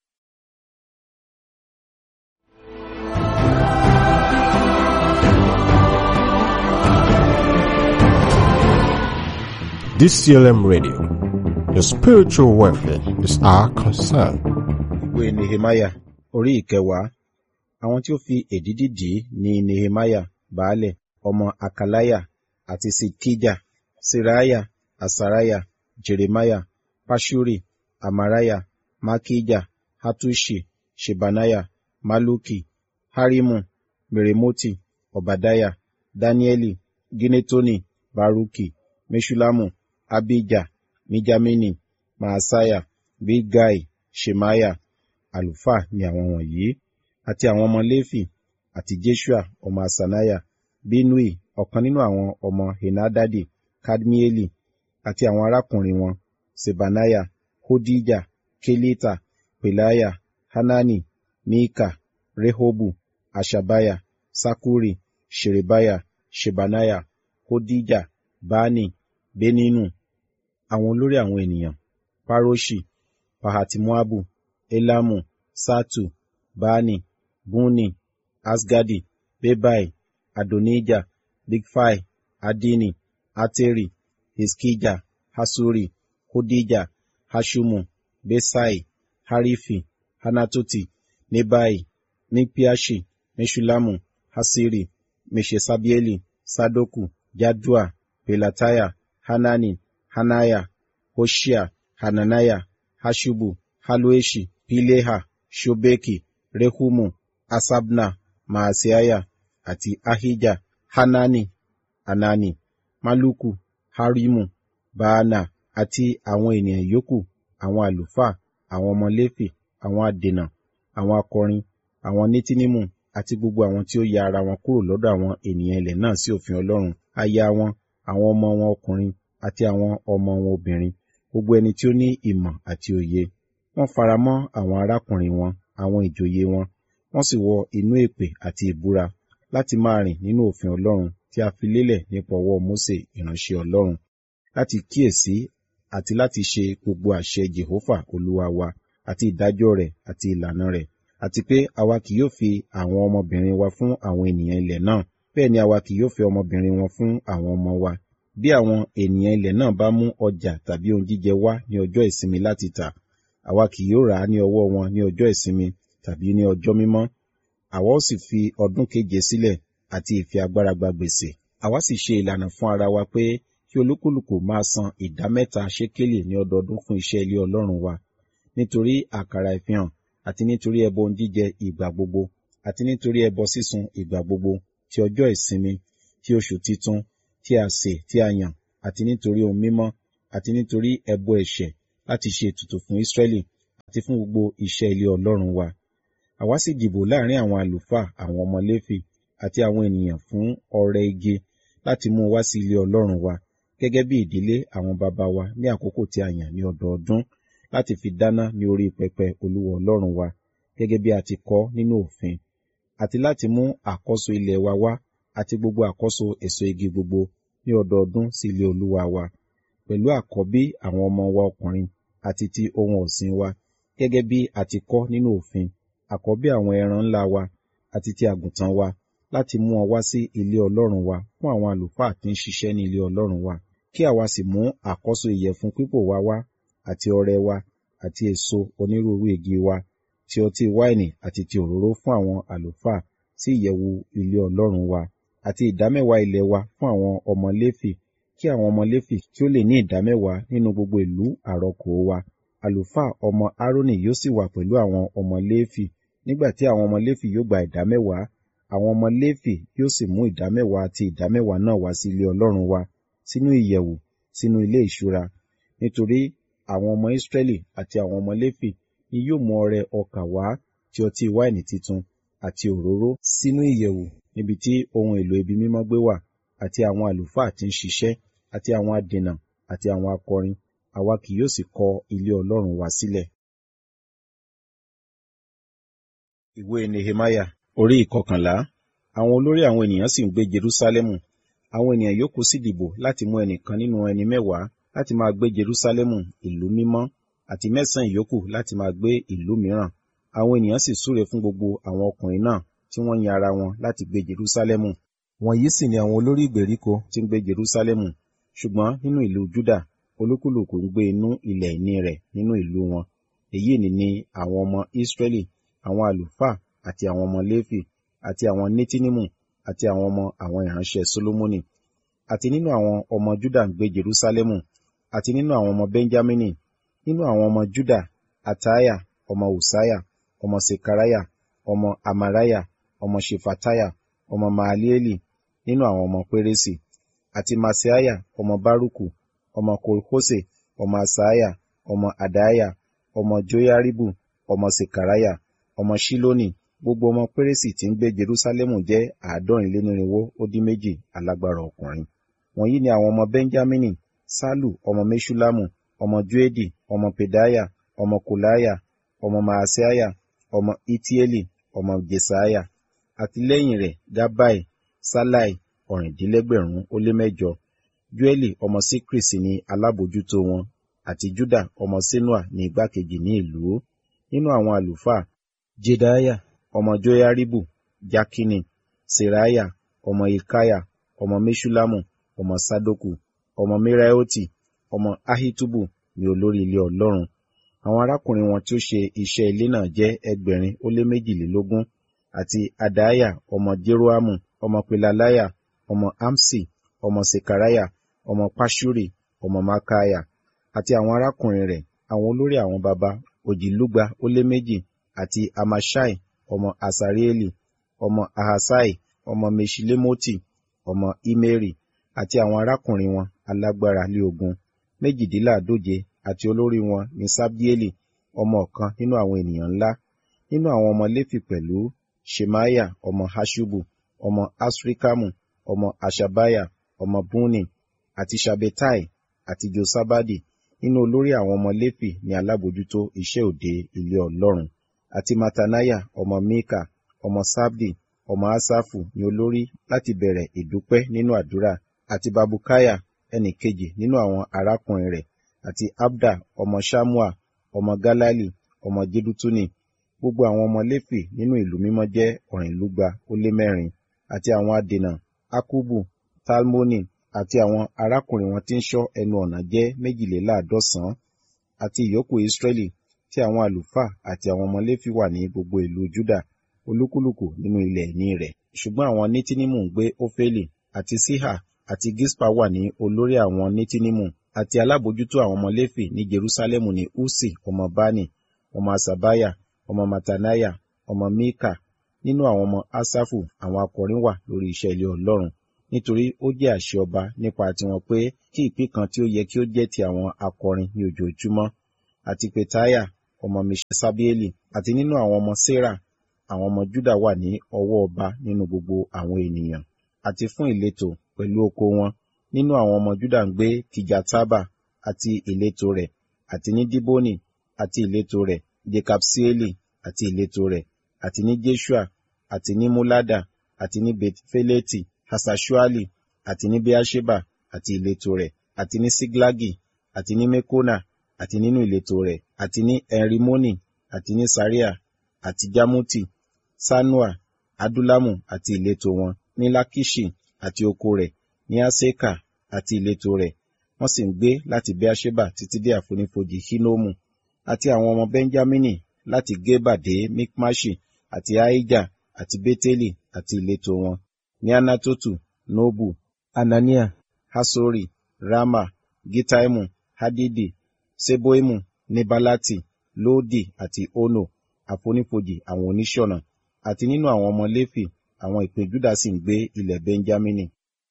D C L M Radio, your spiritual welfare is our concern. Ìwé Nehemiah orí ìkẹwàá. Àwọn tí ó fi èdìdì dì í ni Nehemiah baálẹ̀, ọmọ Akaliah, àti Sidkija, Seraiah, Asariah, Jeremiah, Pashuri, Amariah, Makijah, Hatushi, Shebaniah, Maluki, Harimu, Meremoti, Obadiah, Danieli, Ginetoni, Baruki, Meshulamu, Abijah, Mijamini, Maasaiah, Bilgai, Shemaiah. Àlùfáà ni àwọn wọ̀nyí, àti àwọn ọmọ Léfì, àti Jeshua ọmọ Asaniah, Binui ọ̀kan nínú àwọn ọmọ Henadadi, Kadmieli, àti àwọn arákùnrin wọn, Sebaniah, Hodijah, Kelita, Pelaiah, Hanani, Mika, Rehobu, Ashabiah, Sakuri, Sherebiah, Shebaniah, Hodijah, Bani, Beninu. Àwọn olórí àwọn ènìyàn, Paroshi, Pahati-Moabu, Elamu, Satu, Bani, Buni, Asgadi, Bebai, Adonijah, Bigfai, Adini, Ateri, Hiskija, Hasuri, Hodijah, Hashumu, Besai, Harifi, Hanatoti, Nebai, Mikpiashi, Meshulamu, Hasiri, Meshesabieli, Sadoku, Jadua, Pelataya, Hanani, Hanaya, Hoshia, Hananaya, Hashubu, Halueshi, Pileha, Shobeki, Rehumu, Asabna, Maasiaya, àti Ahija, Hanani, Anani, Maluku, Harimu, Baana, àti àwọn ènìyàn yòókù, àwọn àlùfáà, àwọn ọmọ Léfì, àwọn adènà, àwọn akọrin, àwọn Netinimu, àti gbogbo àwọn tí ó ya ara wọn kúrò lọ́dọ̀ àwọn ènìyàn ilẹ̀ náà sí òfin Ọlọ́run, aya wọn, àwọn ọmọ wọn ọkùnrin, àti àwọn ọmọ wọn obìnrin, gbogbo ẹni tí ó ní ìmọ̀ àti òye. Wọ́n faramọ́ àwọn arákùnrin wọn, àwọn ìjòyè wọn, wọ́n sì wọ inú èpè àti ìbúra láti máa rìn nínú òfin Ọlọ́run tí a fi lélẹ̀ nípa ọwọ́ Mósè ìránṣẹ́ Ọlọ́run, láti kíyèsí àti láti ṣe gbogbo àṣẹ Jèhófà Olúwa wa, àti ìdájọ́ rẹ̀ àti ìlànà rẹ̀, àti pé àwa kì yóò fi àwọn ọmọbìnrin wa fún àwọn ènìyàn ilẹ̀ náà, bẹ́ẹ̀ ni àwa kì yóò fi ọmọbìnrin wọn fún àwọn ọmọ wa. Bí àwọn ènìyàn ilẹ̀ náà bá mú ọjà tàbí ohun jíjẹ wá ní ọjọ́ ìsinmi láti tà, àwa kì yóò rà á ní ọwọ́ wọn ní ọjọ́ ìsinmi tàbí ní ọjọ́ mímọ́. Àwa ó sì fi ọdún keje sílẹ̀ àti ìfi agbára gba gbèsè. Àwa sì ṣe ìlànà fún ara wa pé kí olúkúlùkù máa san ìdá mẹ́ta ṣékélì ní ọdọọdún fún iṣẹ́ ilé Ọlọ́run wa, nítorí àkàrà ìfihàn, àti nítorí ẹbọ ohun jíjẹ ìgbà gbogbo, àti nítorí ẹbọ sísun ìgbà gbogbo, ti ọjọ́ ìsinmi, ti oṣù titun, tí a sè tí a yàn, àti nítorí ohun mímọ́, àti nítorí ẹbọ ẹ̀ṣẹ̀, láti ṣe ètùtù fún Ísírẹ́lì àti fún gbogbo iṣẹ́ ilé Ọlọ́run wa. Àwa sì dìbò láàrin àwọn àlùfáà, àwọn ọmọ Léfì àti àwọn ènìyàn fún ọrẹ igi láti mú wá sí ilé Ọlọ́run wa, gẹ́gẹ́ bí ìdílé àwọn baba wa ní àkókò tí a yàn ní ọdọọdún, láti fi dáná ní orí pẹpẹ Olúwa Ọlọ́run wa, gẹ́gẹ́ bí a ti kọ nínú òfin, àti láti mú àkọ́so ilẹ̀ wa wá àti gbogbo àkọ́so èso igi gbogbo ní ọdọọdún sí ilé Olúwa wa, pẹ̀lú àkọ́bí àwọn ọmọ wa ọkùnrin àti ti ohun ọ̀sìn wa, gẹ́gẹ́ bí a ti kọ nínú òfin, àkọ́bí àwọn ẹran ńlá wa àti ti àgùntàn wa, láti mú wọn wá sí ilé Ọlọ́run wa fún àwọn àlùfáà tí ń ṣiṣẹ́ ní ilé Ọlọ́run wa, kí àwa sì mú àkọ́so ìyẹ̀fun pípò wa wá àti ọrẹ wa àti èso onírúurú igi wa, ti ọtí wáìnì àti ti òróró fún àwọn àlùfáà sí ìyẹ̀wù ilé Ọlọ́run wa, àti ìdámẹ́wàá ilẹ̀ wa fún àwọn ọmọ Léfì, kí àwọn ọmọ Léfì kí ó lè ní ìdámẹ́wàá nínú gbogbo ìlú àrọkò wa. Àlùfáà ọmọ Árónì yóò sì wà pẹ̀lú àwọn ọmọ Léfì. Nígbà tí àwọn ọmọ Léfì yóò gba ìdámẹ́wàá, àwọn ọmọ Léfì yóò sì mú ìdámẹ́wàá àti ìdámẹ́wàá náà wá sí ilé Ọlọ́run wa, sínú ìyẹ̀wù, sínú ilé ìṣúra. Nítorí àwọn ọmọ Ísírẹ́lì àti àwọn ọmọ Léfì ni yóò mú ọrẹ ọkà wá, ti ọtí wáìnì titun àti òróró sínú ìyẹ̀wù níbi tí ohun èlò ibi mímọ́ gbé wà, àti àwọn àlùfáà tí ń ṣiṣẹ́, àti àwọn adènà àti àwọn akọrin. Àwa kì yóò sì kọ ilé Ọlọ́run wa sílẹ̀. Ìwé Nehemiah orí ìkọkànlá. Àwọn olórí àwọn ènìyàn sì ń gbé Jerúsálẹ́mù. Àwọn ènìyàn yòókù sì dìbò láti mú ẹnìkan nínú ẹni mẹ́wàá láti máa gbé Jerúsálẹ́mù ìlú mímọ́, àti mẹ́sàn-án ìyókù láti máa gbé ìlú mìíràn. Àwọn ènìyàn sì súre fún gbogbo àwọn ọkùnrin náà tí wọ́n yan ara wọn láti gbé Jerúsálẹ́mù. Wọ̀nyí sì ni àwọn olórí ìgbèríko tí ń gbé Jerúsálẹ́mù. Ṣùgbọ́n nínú ìlú Júdà, olúkúlùkù ń gbé inú ilẹ̀ ìní rẹ̀ nínú ìlú wọn. Èyí ni ni àwọn ọmọ Ísírẹ́lì, àwọn àlùfáà àti àwọn ọmọ Léfì, àti àwọn Nétínímù, àti àwọn ọmọ àwọn ìránṣẹ́ Sólómọ́nì. Àti nínú àwọn ọmọ Júdà ń gbé Jerúsálẹ́mù, àti nínú àwọn ọmọ Bẹ́ńjámínì. Nínú àwọn ọmọ Júdà, Ataiah ọmọ Hùsáyà, ọmọ Sekariah, ọmọ Amariah, ọmọ Ṣefatiah, ọmọ Maalieli. Nínú àwọn ọmọ Pérésì, àti Maaseiah ọmọ Bárùkù, ọmọ Kolhose, ọmọ Asaiah, ọmọ Adaiah, ọmọ Joyaribu, ọmọ Sekariah, ọmọ Ṣiloni. Gbogbo ọmọ Pérésì tí ń gbé Jerúsálẹ́mù jẹ́ àádọ́rin lé nírinwó ó dín méjì alágbára ọkùnrin. Wọ̀nyí ni àwọn ọmọ Bẹ́ńjámínì: Sálù ọmọ Meṣullamu, ọmọ Joedi, ọmọ Pedaiah, ọmọ Kolaiah, ọmọ Maaseiah, ọmọ Itieli, ọmọ Jesaiah. Àti lẹ́yìn rẹ̀ Gabai, Salai ọ̀rìndínlẹ́gbẹ̀rún ó lé mẹ́jọ. Joẹli ọmọ Sikri sì ni alábòjútó wọn, àti Juda ọmọ Senua ní igbákejì ní ìlú. Nínú àwọn àlùfáà, Jedaiah ọmọ Joyaribu, Jakini, Seraiah ọmọ Hilkiah, ọmọ Meṣullamu, ọmọ Sadoku, ọmọ Meraioti, ọmọ Ahitubu ni olórí ilé Ọlọ́run. Àwọn arákùnrin wọn tí ó ṣe iṣẹ́ ilé náà jẹ́ ẹgbẹ̀rin ó lé méjìlélógún, àti Adaiah ọmọ Jeroamu, ọmọ Pelaliah, ọmọ Amsi, ọmọ Sekariah, ọmọ Paṣuri, ọmọ Makaiah, àti àwọn arákùnrin rẹ̀, àwọn olórí àwọn baba òjìlúgba ó lé méjì, àti Amashai ọmọ Asarieli, ọmọ Ahasai, ọmọ Meṣilemoti, ọmọ Imeri, àti àwọn arákùnrin wọn alágbára lé ogun méjìdínláàdóje, àti olórí wọn ní Sabdieli ọmọ ọ̀kan nínú àwọn ènìyàn ńlá. Nínú àwọn ọmọ Léfì pẹ̀lú, Ṣemaiah ọmọ Haṣubu, ọmọ Asrikamu, ọmọ Aṣabiah, ọmọ Buni, àti Ṣabetai, àti Josabadi. Nínú olórí àwọn ọmọ Léfì ni alábòjútó iṣẹ́ òde ilé Ọlọ́run. Àti Mataniah ọmọ Mika, ọmọ Sabdi, ọmọ Asafu ni olórí láti bẹ̀rẹ̀ ìdúpẹ́ nínú àdúrà. Àti Babukaiah ẹnì kejì nínú àwọn arákùnrin rẹ̀, àti Abda ọmọ Ṣamua, ọmọ Galali, ọmọ Jedutuni. Gbogbo àwọn ọmọ Léfì nínú ìlú mímọ́ jẹ́ ọ̀rìnlúgba ó lé mẹ́rin. Àti àwọn adènà, Akubu, Talmoni, àti àwọn arákùnrin wọn tí ń ṣọ́ ẹnu ọ̀nà jẹ́ méjìléláàádọ́sàn. Àti ìyókù Ísírẹ́lì tí àwọn àlùfáà àti àwọn ọmọ Léfì wà ní gbogbo ìlú Júdà, olúkúlùkù nínú ilẹ̀ ìní rẹ̀. Ṣùgbọ́n àwọn Nétínímù ń gbé Ófélì, àti Síhà, àti Gispa wà ní olórí àwọn Nétínímù. Àti alábòjútó àwọn ọmọ Léfì ní Jerúsálẹ́mù ní Usi ọmọ Bani, ọmọ Asabiah, ọmọ Mataniah, ọmọ Mika. Nínú àwọn ọmọ Asafu, àwọn akọrin wà lórí iṣẹ́ ilé Ọlọ́run, nítorí ó jẹ́ àṣẹ ọba nípa tiwọn pé kí ìpín kan tí ó yẹ kí ó jẹ́ ti àwọn akọrin ní ojoojúmọ́. àti Petaiah ọmọ Miṣesabeeli, àti nínú àwọn ọmọ Serah, àwọn ọmọ Juda wà ní ọwọ́ ọba nínú gbogbo àwọn ènìyàn. Àti fún ìletò pẹ̀lú oko wọn, nínú àwọn ọmọ Juda ń gbé Kijataba àti ìletò rẹ̀, àti ní Diboni àti ìletò rẹ̀, Jekabseeli àti ìletò rẹ̀, àti ní Jeshua, àti ní Molada, àti ní Betfeleti, Hasashuali, àti ní Beersheba àti ìletò rẹ̀, àti ní Siglagi, àti ní Mekona, àti nínú ìletò rẹ̀, àti ní Enrimoni, àti ní Saria, àti Jamuti, Sanua, Adulamu àti ìletò wọn, ní Lakishi àti oko rẹ̀, ní Aseka àti ìletò rẹ̀. Wọ́n sì ń gbé láti Beersheba títí dé àfonífojì Hinomu. Àti àwọn ọmọ Benjamini láti Geba dé Mikmashi, àti Aija, àti Beteli àti ìletò wọn, ní Anatotu, Nobu, Anania, Hasori, Rama, Gitaimu, Hadidi, Seboimu, Nebalati, Lodi àti Ono, àfonífojì àwọn oníṣọ̀nà. Àti nínú àwọn ọmọ Léfì, àwọn ìpín Júdà sì ń gbé ilẹ̀ Benjamini.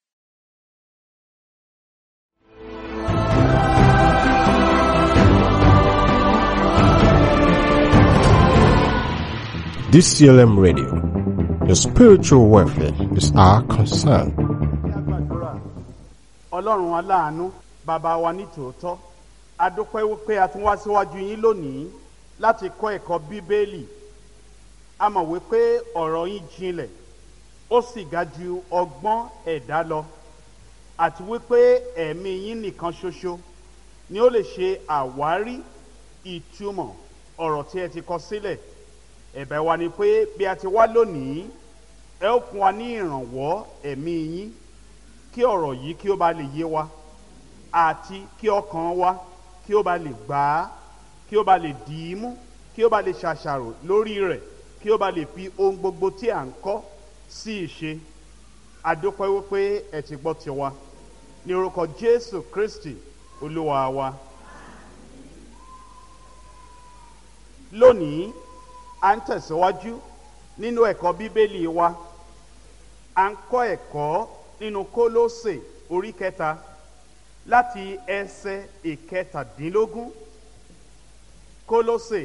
D C L M Radio, your spiritual welfare is our concern. Ọlọ́run aláàánú, bàbá wa ní tòótọ́, a dúpẹ́ wípé a tún wá síwájú yín lónìí láti kọ́ ẹ̀kọ́ Bíbélì. A mọ̀ wípé ọ̀rọ̀ yín jinlẹ̀, ó sì ga ju ọgbọ́n ẹ̀dá lọ, àti wípé ẹ̀mí yín nìkan ṣoṣo ni ó lè ṣe àwárí ìtumọ̀ ọ̀rọ̀ tí ẹ ti kọ sílẹ̀. Ẹ̀bẹ̀ wa ni pé bí a ti wá lónìí, ẹ ó fún wa ní ìrànwọ́ ẹ̀mí yín kí ọ̀rọ̀ yìí kí ó bá lè yé wa, àti kí ọkàn wa kí ó bá lè gbà á, kí ó bá lè dì í mú, kí ó bá lè ṣàṣàrò lórí rẹ̀, kí ó bá lè fi ohun gbogbo tí à ń kọ́ sí ìṣe. A dúpẹ́ wípé ẹ ti gbọ́ tiwa ní orúkọ Jésù Kristi Olúwa wa. Lónìí à ń tẹ̀síwájú nínú ẹ̀kọ́ Bíbélì wa. À ń kọ́ ẹ̀kọ́ nínú Kólósè orí kẹta láti ẹsẹ̀ ìkẹtàdínlógún. Kólósè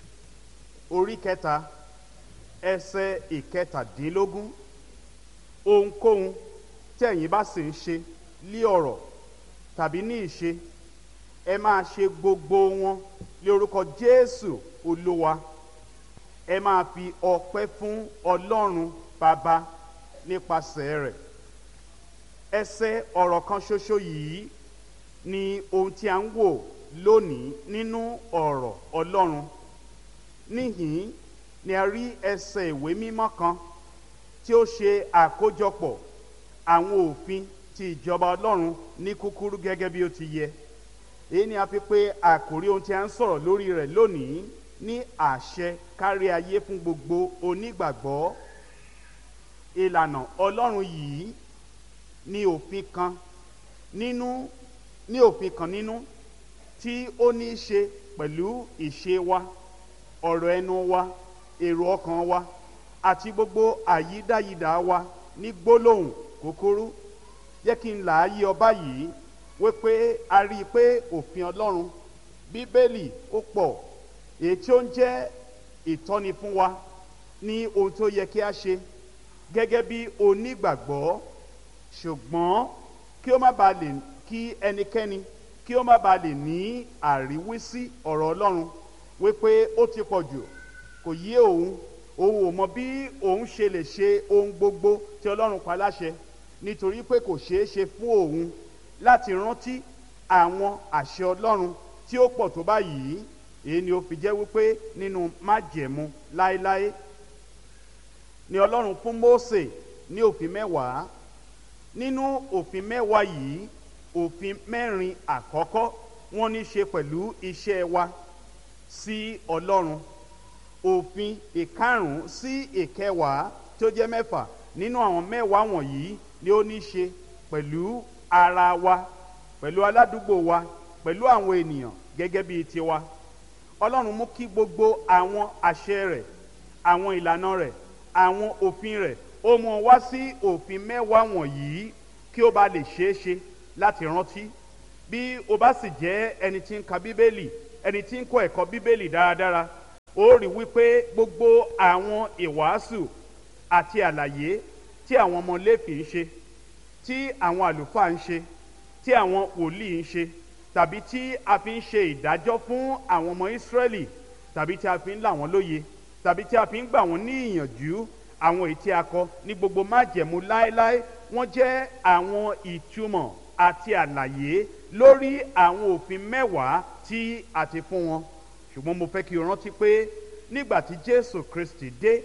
orí kẹta ẹsẹ̀ ìkẹtàdínlógún. Ohunkóhun tí ẹ̀yin bá sì ń ṣe lí ọ̀rọ̀ tàbí ní ìṣe, ẹ máa ṣe gbogbo wọn lé orúkọ Jésù Olúwa. Ẹ máa fi ọpẹ́ fún Ọlọ́run Baba nípasẹ̀ rẹ̀. Ẹsẹ̀ ọ̀rọ̀ kan ṣoṣo yìí ni ohun tí a ń wò lónìí nínú ọ̀rọ̀ Ọlọ́run. Níhìn ni a rí ẹsẹ̀ ìwé mímọ́ kan tí ó ṣe àkójọpọ̀ àwọn òfin ti ìjọba Ọlọ́run ní kúkúrú gẹ́gẹ́ bí ó ti yẹ. Èyí ni a fi pè àkòrí ohun tí a ń sọ̀rọ̀ lórí rẹ̀ lónìí ní àṣẹ kárí ayé fún gbogbo onígbàgbọ́. Ìlànà Ọlọ́run yìí ní òfin kan nínú ní òfin kan nínú tí ó ní í ṣe pẹ̀lú ìṣe wa, ọ̀rọ̀ ẹnu wa, èrò ọkàn wa àti gbogbo àyídáyidà wa ní gbólóhùn kúkúrú. Jẹ́ kí n là á yí ọ báyìí wípé a rí i pé òfin Ọlọ́run Bíbélì ó pọ̀, èyí tí ó ń jẹ́ ìtọ́ni fún wa ní ohun tó yẹ kí a ṣe gẹ́gẹ́ bí onígbàgbọ́. Ṣùgbọ́n kí ó má bàa lè kí ẹnikẹ́ni kí ó má bàa lè ní àríwísí ọ̀rọ̀ Ọlọ́run wípé ó ti pọ̀ jù, kò yé òun, òun ò mọ bí òun ṣe lè ṣe ohun gbogbo tí Ọlọ́run pa láṣẹ, nítorí pé kò ṣeé ṣe fún òun láti rántí àwọn àṣẹ Ọlọ́run tí ó pọ̀ tó báyìí. Èyí ni ó fi jẹ́ wípé nínú májẹ̀mú láéláé ni Ọlọ́run fún Mósè ní òfin mẹ́wàá. Nínú òfin mẹ́wàá yìí, òfin mẹ́rin àkọ́kọ́ wọ́n ní ṣe pẹ̀lú iṣẹ́ wa sí Ọlọ́run. Òfin ìkarùn-ún sí ìkẹwàá tó jẹ́ mẹ́fà nínú àwọn mẹ́wàá wọ̀nyí ni ó ní ṣe pẹ̀lú ara wa, pẹ̀lú aládùúgbò wa, pẹ̀lú àwọn ènìyàn gẹ́gẹ́ bíi tiwa. Ọlọ́run mú kí gbogbo àwọn àṣẹ rẹ̀, àwọn ìlànà rẹ̀, àwọn òfin rẹ̀, ó mú wá sí òfin mẹ́wàá wọ̀nyí kí ó bá lè ṣeé ṣe láti rántí. Bí o bá sì jẹ́ ẹni tí ń ka Bíbélì ẹni tí ń kọ́ ẹ̀kọ́ bíbélì dáradára ó rí wípé gbogbo àwọn ìwàásù àti àlàyé tí àwọn ọmọ Léfì ń ṣe, tí àwọn àlùfáà ń ṣe, tí àwọn wòlíì ń ṣe, tàbí tí a fi ń ṣe ìdájọ́ fún àwọn ọmọ Ísírẹ́lì, tàbí tí a fi ń là wọ́n lóye, tàbí tí a fi ń gbà wọ́n ní ìyànjú, àwọn èyí tí a kọ ní gbogbo májẹ̀mú láéláé, wọ́n jẹ́ àwọn ìtumọ̀ àti àlàyé lórí àwọn òfin mẹ́wàá tí a ti fún wọn. Ṣùgbọ́n mo fẹ́ kí o rántí pé nígbà tí Jésù Kristi dé,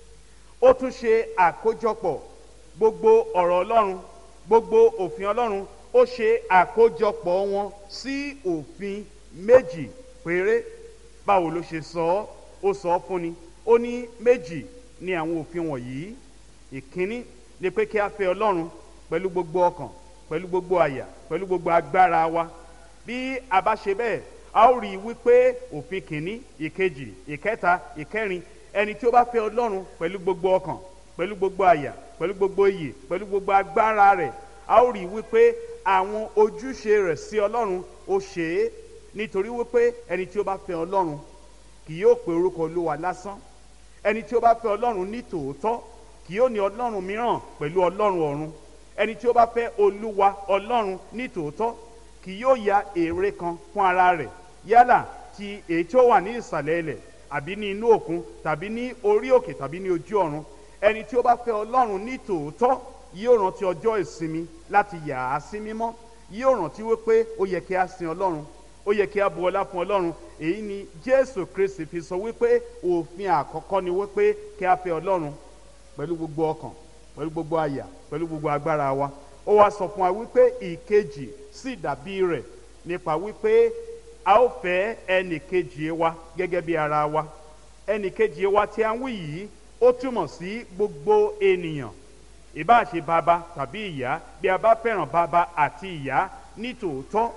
ó tún ṣe àkójọpọ̀ gbogbo ọ̀rọ̀ Ọlọ́run, gbogbo òfin Ọlọ́run, ó ṣe àkójọpọ̀ wọn sí òfin méjì péré. Báwo ló ṣe sọ ọ́? Ó sọ ọ́ fún ni. Ó ní méjì ni àwọn òfin wọ̀nyí. Ìkíní ni pé kí a fẹ́ Ọlọ́run pẹ̀lú gbogbo ọkàn, pẹ̀lú gbogbo àyà, pẹ̀lú gbogbo agbára wa. Bí a bá ṣe bẹ́ẹ̀, a ó rí i wípé òfin kìíní, ìkejì, ìkẹta, ìkẹrin, ẹni tí ó bá fẹ́ Ọlọ́run pẹ̀lú gbogbo ọkàn, pẹ̀lú gbogbo àyà, pẹ̀lú gbogbo iyè, pẹ̀lú gbogbo agbára rẹ̀, a ó rí i wípé àwọn ojúṣe rẹ̀ sí Ọlọ́run ó ṣe é. Nítorí wípé ẹni tí ó bá fẹ́ Ọlọ́run kì yóò pe orúkọ Olúwa lásán. Ẹni tí ó bá fẹ́ Ọlọ́run ní tòótọ́ kì yóò ní ọlọ́run mìíràn pẹ̀lú Ọlọ́run ọ̀run. Ẹni tí ó bá fẹ́ Olúwa Ọlọ́run ní tòótọ́ kì yóò ya ère kan fún ara rẹ̀, yálà ti èyí tí ó wà ní ìsàlẹ̀ ilẹ̀ àbí ní inú òkun tàbí ní orí òkè tàbí ní ojú ọ̀run. Ẹni tí ó bá fẹ́ Ọlọ́run ní tòótọ́ yóò rántí ọjọ́ ìsinmi láti yà á sí mímọ́. Yóò rántí wípé ó yẹ kí a sin Ọlọ́run, ó yẹ kí a bu ọlá fún Ọlọ́run. Èyí ni Jésù Kristi fi sọ wípé òfin àkọ́kọ́ ni wípé kí a fẹ́ Ọlọ́run pẹ̀lú gbogbo ọkàn, pẹ̀lú gbogbo àyà, pẹ̀lú gbogbo agbára wa. Ó wá sọ fún wa wípé ìkejì sì dàbí rẹ̀ nípa wípé a ó fẹ́ ẹnì kejì wa gẹ́gẹ́ bí ara wa. Ẹnì kejì wa tí a ń wí yìí ó túmọ̀ sí gbogbo ènìyàn, ìbá ṣe bàbá tàbí ìyá. Bí a bá fẹ́ràn bàbá àti ìyá ní tòótọ́,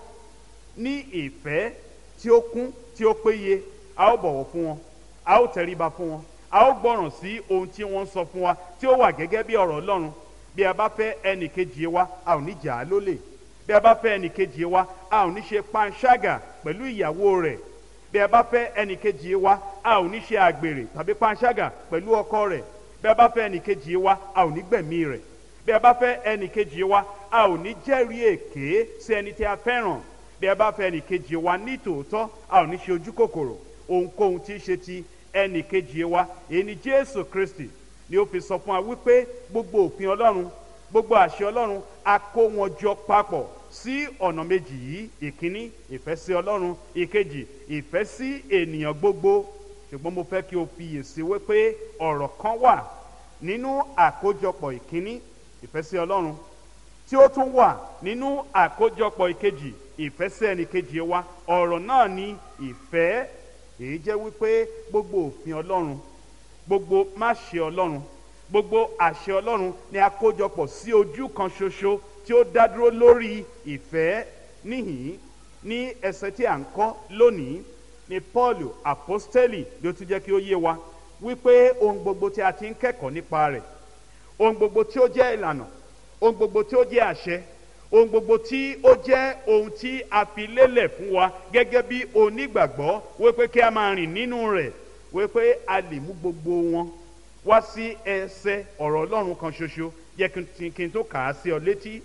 ní ìfẹ́ tí ó kún, tí ó péye, a ó bọ̀wọ̀ fún wọn, a ó tẹríba fún wọn, a ó gbọ́ràn sí ohun tí wọ́n sọ fún wa tí ó wà gẹ́gẹ́ bí ọ̀rọ̀ Ọlọ́run. Bí a bá fẹ́ ẹnì kejì wa, a ò ní jà á lólè. Bí a bá fẹ́ ẹnì kejì wa, a ò ní ṣe panṣágà pẹ̀lú ìyàwó rẹ̀. Bí a bá fẹ́ ẹnì kejì wa, a ò ní ṣe àgbèrè tàbí panṣágà pẹ̀lú ọkọ rẹ̀. Bí a bá fẹ́ ẹnì kejì wa, a ò ní gbẹ̀mí rẹ̀. Bí a bá fẹ́ ẹnì kejì wa, a ò ní jẹ́rìí èké sí ẹni tí a fẹ́ràn. Bí a bá fẹ́ ẹnì kejì wa ní tòótọ́, a ò ní ṣe ojú kòkòrò ohunkóhun tí í ṣe ti ẹnì kejì wa. Èyí ni Jésù Kristi ni ó fi sọ fún wa wípé gbogbo òfin Ọlọ́run, gbogbo àṣẹ Ọlọ́run, a kó wọn jọ papọ̀ sí ọ̀nà méjì yìí. Ìkíní, ìfẹ́ sí Ọlọ́run. Ìkejì, ìfẹ́ sí ènìyàn gbogbo. Ṣùgbọ́n mo fẹ́ kí o fiyèsí wípé ọ̀rọ̀ kan wà nínú àkójọpọ̀ ìkíní, ìfẹ́ sí Ọlọ́run, tí ó tún wà nínú àkójọpọ̀ ìkejì, ìfẹ́ sí ẹnì kejì wa. Ọ̀rọ̀ náà ni ìfẹ́. Èyí jẹ́ wípé gbogbo òfin Ọlọ́run, gbogbo máṣe Ọlọ́run, gbogbo àṣẹ Ọlọ́run ni a kójọpọ̀ sí ojú kan ṣoṣo tí ó dá dúró lórí ìfẹ́. Níhìn ní ẹsẹ̀ tí à ń kọ́ lónìí ni Paul apostoli ló tún jẹ́ kí ó yé wa wípé ohun gbogbo tí a ti ń kẹ́kọ̀ọ́ nípa rẹ̀, ohun gbogbo tí ó jẹ́ ìlànà, ohun gbogbo tí ó jẹ́ àṣẹ, ohun gbogbo tí ó jẹ́ ohun tí a fi lélẹ̀ fún wa gẹ́gẹ́ bí onígbàgbọ́ wípé kí a máa rìn nínú rẹ̀, wípé a lè mú gbogbo wọn wá sí ẹsẹ̀ ọ̀rọ̀ Ọlọ́run kan ṣoṣo. Yẹ kí n tó kà á sí ọ létí.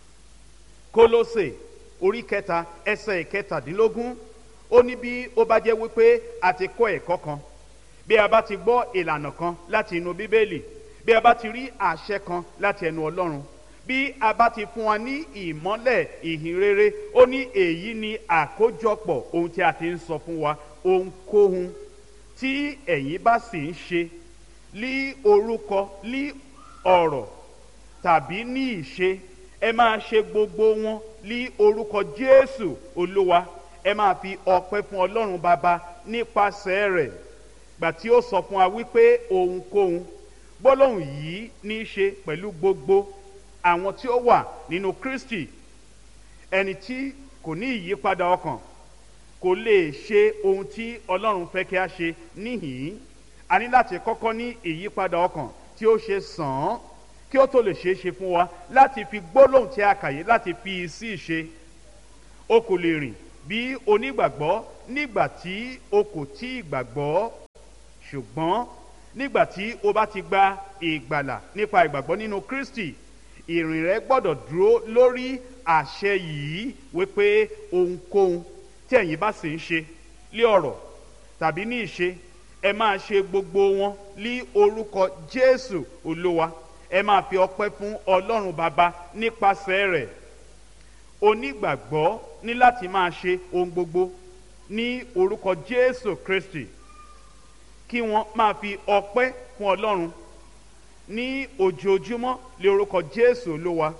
Kólósè orí kẹta ẹsẹ̀ ìkẹtàdínlógún, ó ní bí ó bá jẹ́ wípé a ti kọ́ ẹ̀kọ́ kan, bí a bá ti gbọ́ ìlànà kan láti inú Bíbélì, bí a bá ti rí àṣẹ kan láti ẹnu Ọlọ́run, bí a bá ti fún wa ní ìmọ́lẹ̀ ìhìn rere, ó ní èyí ni àkójọpọ̀ ohun tí a ti ń sọ fún wa. Ohunkóhun tí ẹ̀yin bá sì ń ṣe ní orúkọ, ní ọ̀rọ̀ tàbí ní ìṣe, ẹ máa ṣe gbogbo wọn ní orúkọ Jésù Olúwa. Ẹ máa fi ọpẹ́ fún Ọlọ́run Baba nípasẹ̀ rẹ̀. Gbà tí ó sọ fún wa wípé ohunkóhun, gbólóhùn yìí ní í ṣe pẹ̀lú gbogbo àwọn tí ó wà nínú Kristi. Ẹni tí kò ní ìyípadà ọkàn kò lè ṣe ohun tí Ọlọ́run fẹ́ kí a ṣe. Níhìn a ní láti kọ́kọ́ ní ìyípadà ọkàn tí ó ṣe sàn án kí ó tó lè ṣeé ṣe fún wa láti fi gbólóhùn tí a kà yìí láti fi sí ìṣe. O kò lè rìn bí onígbàgbọ́ nígbà tí o kò tí ì gbàgbọ́, ṣùgbọ́n nígbà tí o bá ti gba ìgbàlà nípa ìgbàgbọ́ nínú Kristi, ìrìn rẹ gbọ́dọ̀ dúró lórí àṣẹ yìí wípé ohunkóhun tí ẹ̀yin bá sì ń ṣe lé ọ̀rọ̀ tàbí ní ìṣe, ẹ máa ṣe gbogbo wọn ní orúkọ Jésù Olúwa, ẹ máa fi ọpẹ́ fún Ọlọ́run Baba nípasẹ̀ rẹ̀. Onígbàgbọ́ ní láti máa ṣe ohun gbogbo ní orúkọ Jésù Kristi, kí wọ́n máa fi ọpẹ́ fún Ọlọ́run ní ojoojúmọ́ lé orúkọ Jésù Olúwa,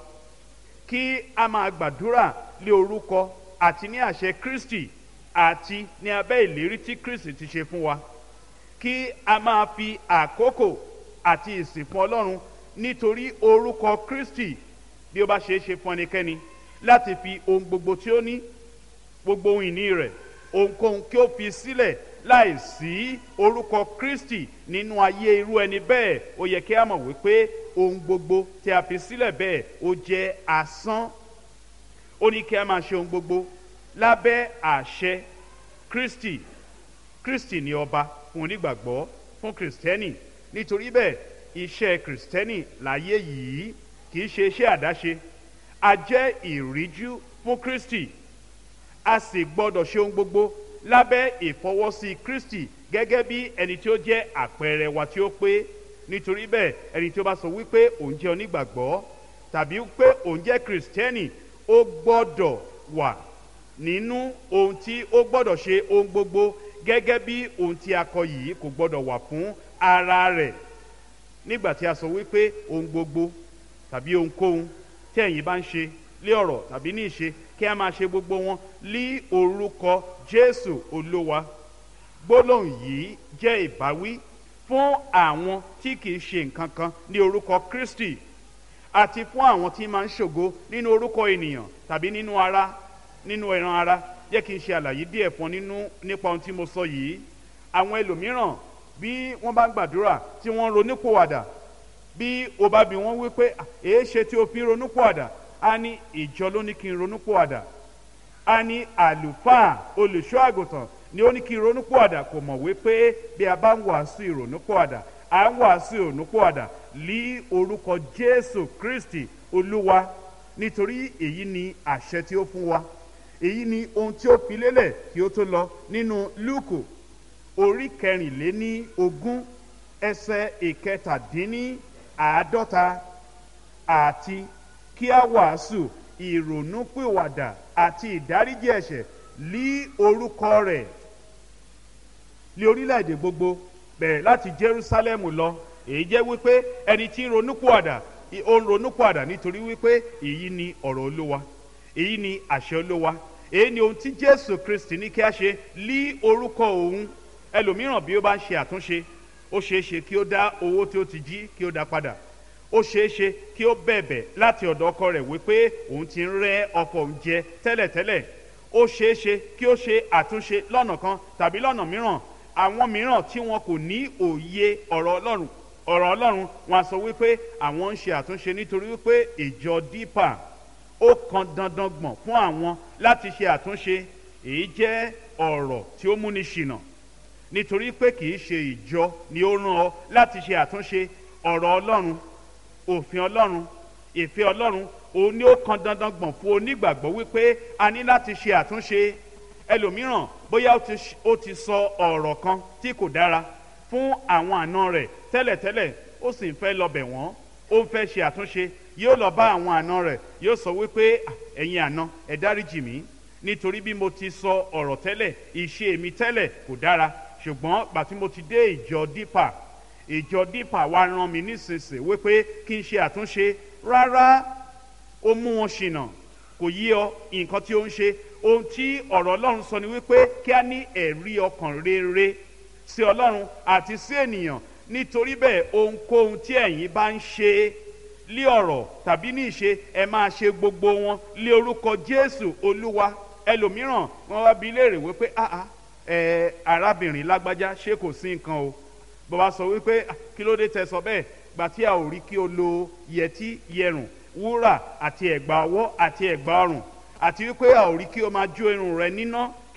kí a máa gbàdúrà lé orúkọ àti ní àṣẹ Kristi àti ní abẹ́ ìlérí tí Kristi ti ṣe fún wa, kí a máa fi àkókò àti ìsìn fún Ọlọ́run nítorí orúkọ Kristi, bí ó bá ṣe é ṣe fún ẹnikẹ́ni láti fi ohun gbogbo tí ó ní, gbogbo ohun ìní rẹ̀, ohunkóhun kí ó fi sílẹ̀ láì sí orúkọ Kristi nínú ayé irú ẹni bẹ́ẹ̀, ó yẹ kí a mọ̀ wípé ohun gbogbo tí a fi sílẹ̀ bẹ́ẹ̀ ó jẹ́ asán. Ó ní kí a máa ṣe ohun gbogbo lábẹ́ àṣẹ Kristi. Kristi ni ọba fún onígbàgbọ́, fún Kristẹni. Nítorí bẹ́ẹ̀, iṣẹ́ Kristẹni láyé yìí kì í ṣe iṣẹ́ àdáṣe. A jẹ́ ìríjú fún Kristi, a sì gbọ́dọ̀ ṣe ohun gbogbo lábẹ́ ìfọwọ́sí Kristi gẹ́gẹ́ bí ẹni tí ó jẹ́ àpẹẹrẹ wa tí ó pé. Nítorí bẹ́ẹ̀, ẹni tí ó bá sọ wípé òun jẹ́ onígbàgbọ́ tàbí wípé òun jẹ́ Kristẹni, ó gbọ́dọ̀ wà nínú ohun tí ó gbọ́dọ̀ ṣe ohun gbogbo gẹ́gẹ́ bí ohun tí a kọ yìí kò gbọ́dọ̀ wà fún ara rẹ̀. Nígbà tí a sọ wípé ohun gbogbo tàbí ohunkóhun tí ẹ̀yin bá ń ṣe lé ọ̀rọ̀ tàbí ní ìṣe, kí a máa ṣe gbogbo wọn lí orúkọ Jésù Olúwa. Gbólóhùn yìí jẹ́ ìbáwí fún àwọn tí kìí ṣe nǹkan kan ní orúkọ Kristi, àti fún àwọn tí máa ń ṣògo nínú orúkọ ènìyàn tàbí nínú ara, nínú ẹran ara. Jẹ́ kí n ṣe àlàyé díẹ̀ fún nínú nípa ohun tí mo sọ yìí. Àwọn ẹlòmíràn bí wọ́n bá ń gbàdúrà tí wọ́n ń ronúpìwàdà, bí o bá bi wọ́n wípé èé ṣe tí o fi ronúpìwàdà, a ní ìjọ ló ní kí n ronúpìwàdà, a ní àlùfáà olùṣọ́ àgùntàn ni ó ní kí n ronúpìwàdà. Kò mọ̀ wípé bí a bá ń wàásù ìrònúpìwàdà, à ń wàásù ìrònúpìwàdà lí orúkọ Jésù Kristi Olúwa. Nítorí èyí ni àṣẹ tí ó fún wa, èyí ni ohun tí ó fi lélẹ̀ kí ó tó lọ nínú Lúùkù orí kẹrìnléní ogún ẹsẹ̀ ìkẹtàdínní àádọ́ta, àti kí a wàásù ìrònúpìwàdà àti ìdáríjì ẹ̀ṣẹ̀ lí orúkọ rẹ̀ lé orílẹ̀-èdè gbogbo, bẹ̀rẹ̀ láti Jerúsálẹ́mù lọ. Èyí jẹ́ wípé ẹni tí ń ronúpìwàdà, ó ń ronúpìwàdà nítorí wípé èyí ni ọ̀rọ̀ Olúwa, èyí ni àṣẹ Olúwa, èyí ni ohun tí Jésù Kristi ní kí a ṣe lí orúkọ òun. Ẹlòmíràn bí ó bá ń ṣe àtúnṣe, ó ṣeé ṣe kí ó dá owó tí ó ti jí kí ó dá padà, ó ṣeé ṣe kí ó bẹ̀bẹ̀ láti ọ̀dọ̀ ọkọ rẹ̀ wípé òun ti ń rẹ́ ọkọ òun jẹ tẹ́lẹ̀tẹ́lẹ̀, ó ṣeé ṣe kí ó ṣe àtúnṣe lọ́nà kan tàbí lọ́nà mìíràn. Àwọn mìíràn tí wọn kò ní òye ọ̀rọ̀ Ọlọ́run ọ̀rọ̀ Ọlọ́run wọn á sọ wípé àwọn ń ṣe àtúnṣe nítorí wípé ìjọ dípà ó kan dandan gbọ̀n fún àwọn láti ṣe àtúnṣe. Èyí jẹ́ ọ̀rọ̀ tí ó múni ṣìnà, nítorí pé kì í ṣe ìjọ ni ó rán ọ láti ṣe àtúnṣe. Ọ̀rọ̀ Ọlọ́run, òfin Ọlọ́run, ìfẹ́ Ọlọ́run, òun ni ó kan dandan gbọ̀n fún onígbàgbọ́ wípé a ní láti ṣe àtúnṣe. Ẹlòmíràn bóyá ó ti, ó ti sọ ọ̀rọ̀ kan tí kò dára fún àwọn àna rẹ̀ tẹ́lẹ̀tẹ́lẹ̀, ó sì ń fẹ́ lọ bẹ̀ wọ́n, ó ń fẹ́ ṣe àtúnṣe. Yóò lọ bá àwọn àna rẹ̀, yóò sọ wípé ẹ̀yin àna ẹ dáríjì mí, nítorí bí mo ti sọ ọ̀rọ̀ tẹ́lẹ̀, ìṣe mi tẹ́lẹ̀ kò dára, ṣùgbọ́n gbà tí mo ti dé ìjọ dípà, ìjọ dípà wá rán mi nísinsìnyí wípé kí n ṣe àtúnṣe. Rárá, ó mú wọn ṣìnà, kò yí ọ nǹkan tí ó ń ṣe. Ohun tí ọ̀rọ̀ Ọlọ́run sọ ni wípé kí a ní ẹ̀rí ọkàn rere sí Ọlọ́run àti sí ènìyàn. Nítorí bẹ́ẹ̀, ohunkóhun tí ẹ̀yin bá ń ṣe lé ọ̀rọ̀ tàbí ní ìṣe, ẹ máa ṣe gbogbo wọn lé orúkọ Jésù Olúwa. Ẹlòmíràn wọn wá bi léèrè wípé áá ẹ arábìnrin lágbájá ṣé kò sí nǹkan o. Bó bá sọ wípé kí ló dé tẹ́ sọ bẹ́ẹ̀, gbà tí a ò rí kí o lo yẹtí, yẹrùn, wúrà àti ẹ̀gbà ọwọ́ àti ẹ̀gbà ọrùn, àti wípé a ò rí kí o máa jó irun rẹ níná kí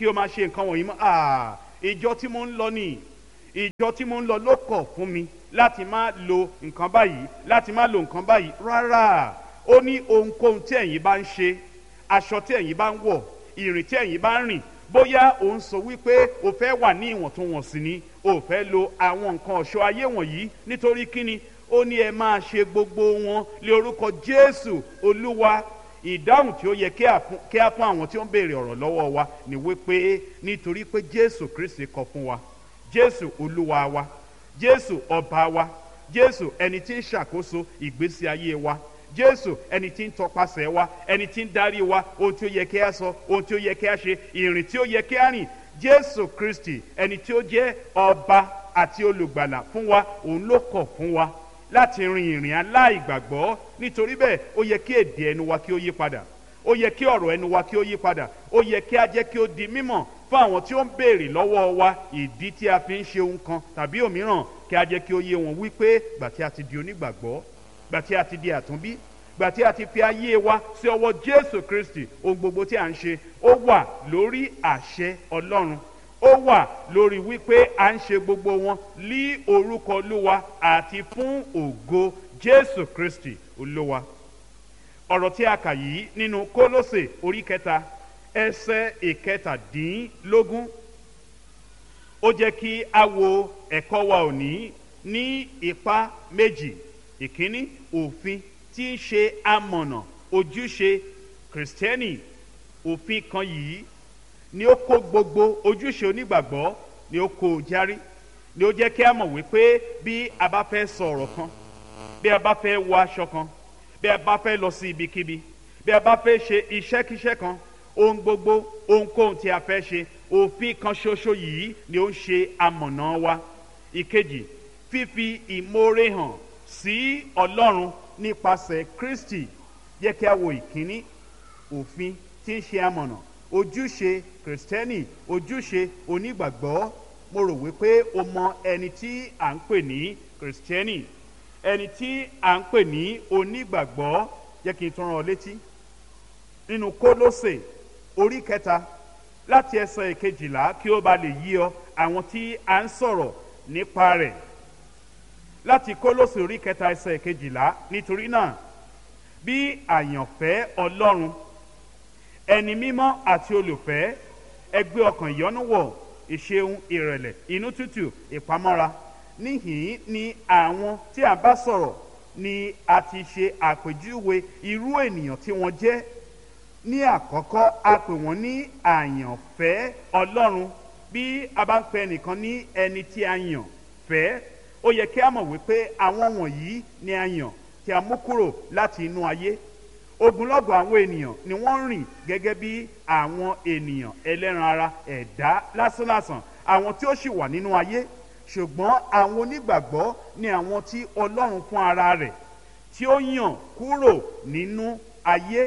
kí o máa ṣe nǹkan wọ̀nyí mọ́. Ah, ìjọ tí mo ń lọ nìyí, ìjọ tí mo ń lọ ló kọ̀ fún mi láti má lo nǹkan báyìí, láti má lo nǹkan báyìí. Rárá, ó ní ohunkóhun tí ẹ̀yin bá ń ṣe, aṣọ tí ẹ̀yin bá ń wọ̀, ìrìn tí ẹ̀yin bá ń rìn, bóyá ò ń sọ wípé o fẹ́ wà ní ìwọ̀ntúnwọ̀nsì ni, o fẹ́ lo àwọn nǹkan ọ̀ṣọ́ ayé wọ̀nyí, nítorí kíni? Ó ní ẹ máa ṣe gbogbo wọn lé orúkọ Jésù Olúwa. Ìdáhùn tí ó yẹ kí a fún àwọn tí ó ń béèrè ọ̀rọ̀ lọ́wọ́ wa ni wípé nítorí pé Jésù Kristi kọ fún wa, Jésù Olúwa wa, Jésù ọba wa, Jésù ẹni tí ń ṣàkóso ìgbésí ayé wa, Jésù ẹni tí ń tọpasẹ̀ wa, ẹni tí ń darí wa, ohun tí ó yẹ kí a sọ, ohun tí ó yẹ kí a ṣe, ìrìn tí ó yẹ kí a rìn. Jésù Kristi ẹni tí ó jẹ́ ọba àti olùgbàlà fún wa, òun ló kọ̀ fún wa láti rin ìrìn aláìgbàgbọ́. Nítorí bẹ́ẹ̀ ó yẹ kí èdè ẹnu wa kí ó yí padà, ó yẹ kí ọ̀rọ̀ ẹnu wa kí ó yí padà, ó yẹ kí a jẹ́ kí ó di mímọ̀ fún àwọn tí ó ń béèrè lọ́wọ́ wa ìdí tí a fi ń ṣe ohun kan tàbí òmíràn, kí a jẹ́ kí ó yé wọn wípé gbà tí a ti di onígbàgbọ́, gbà tí a ti di àtúnbí, gbà tí a ti fi ayé wa sí ọwọ́ Jésù Kristi, ohun gbogbo tí a ń ṣe ó wà lórí àṣẹ Ọlọ́run, ó wà lórí wípé à ń ṣe gbogbo wọn lí orúkọ Olúwa àti fún ògo Jésù Kristi Olúwa. Ọ̀rọ̀ tí a kà yìí nínú Kólósè orí kẹta ẹsẹ̀ ìkẹtàdínlógún, ó jẹ́ kí a wo ẹ̀kọ́ wa òní ní ipa méjì. Ìkíní, òfin tí ń ṣe amọ̀nà ojúṣe Kristẹni. Òfin kan yìí ni ó kó gbogbo ojúṣe onígbàgbọ́, ni ó kó járí, ni ó jẹ́ kí a mọ̀ wípé bí a bá fẹ́ sọ ọ̀rọ̀ kan, bí a bá fẹ́ wọ aṣọ kan, bí a bá fẹ́ lọ sí ibikíbi, bí a bá fẹ́ ṣe iṣẹ́kíṣẹ́ kan, ohun gbogbo, ohunkóhun tí a fẹ́ ṣe, òfin kan ṣoṣo yìí ni ó ń ṣe amọ̀nà wa. Ìkejì, fífi ìmoore hàn sí Ọlọ́run nípasẹ̀ Kristi. Jẹ́ kí a wo ìkíní, òfin tí ń ṣe amọ̀nà, ojúṣe Kristẹni, ojúṣe onígbàgbọ́. Mo rò wípé o mọ ẹni tí à ń pè ní Kristẹni, ẹni tí à ń pè ní onígbàgbọ́. Jẹ́ kí n tún rán ọ létí nínú Kólósè orí kẹta láti ẹsẹ̀ ìkejìlá kí ó ba lè yí ọ àwọn tí à ń sọ̀rọ̀ nípa rẹ̀. Láti Kólósè orí kẹta ẹsẹ̀ ìkejìlá, nítorí náà bí àyànfẹ́ Ọlọ́run, ẹni mímọ́ àti olùfẹ́, ẹ gbé ọkàn ìyọ́nú wọ̀, ìṣeun, ìrẹ̀lẹ̀, inú tútù, ìpamọ́ra. Níhìn ni àwọn tí a bá sọ̀rọ̀ ni a ti ṣe àpèjúwe irú ènìyàn tí wọ́n jẹ́. Ní àkọ́kọ́, a pè wọ́n ní àyànfẹ́ Ọlọ́run. Bí a bá ń pè ẹnìkan ní ẹni tí a yàn fẹ́, ó yẹ kí a mọ̀ wípé àwọn wọ̀nyí ni a yàn, tí a mú kúrò láti inú ayé. Ogunlọ́gọ̀ àwọn ènìyàn ni wọ́n rìn gẹ́gẹ́ bí àwọn ènìyàn ẹlẹ́ran ara, ẹ̀dá lásánlàsàn, àwọn tí ó sì wà nínú ayé. Ṣùgbọ́n àwọn onígbàgbọ́ ni àwọn tí Ọlọ́run fún ara rẹ̀ tí ó yàn kúrò nínú ayé.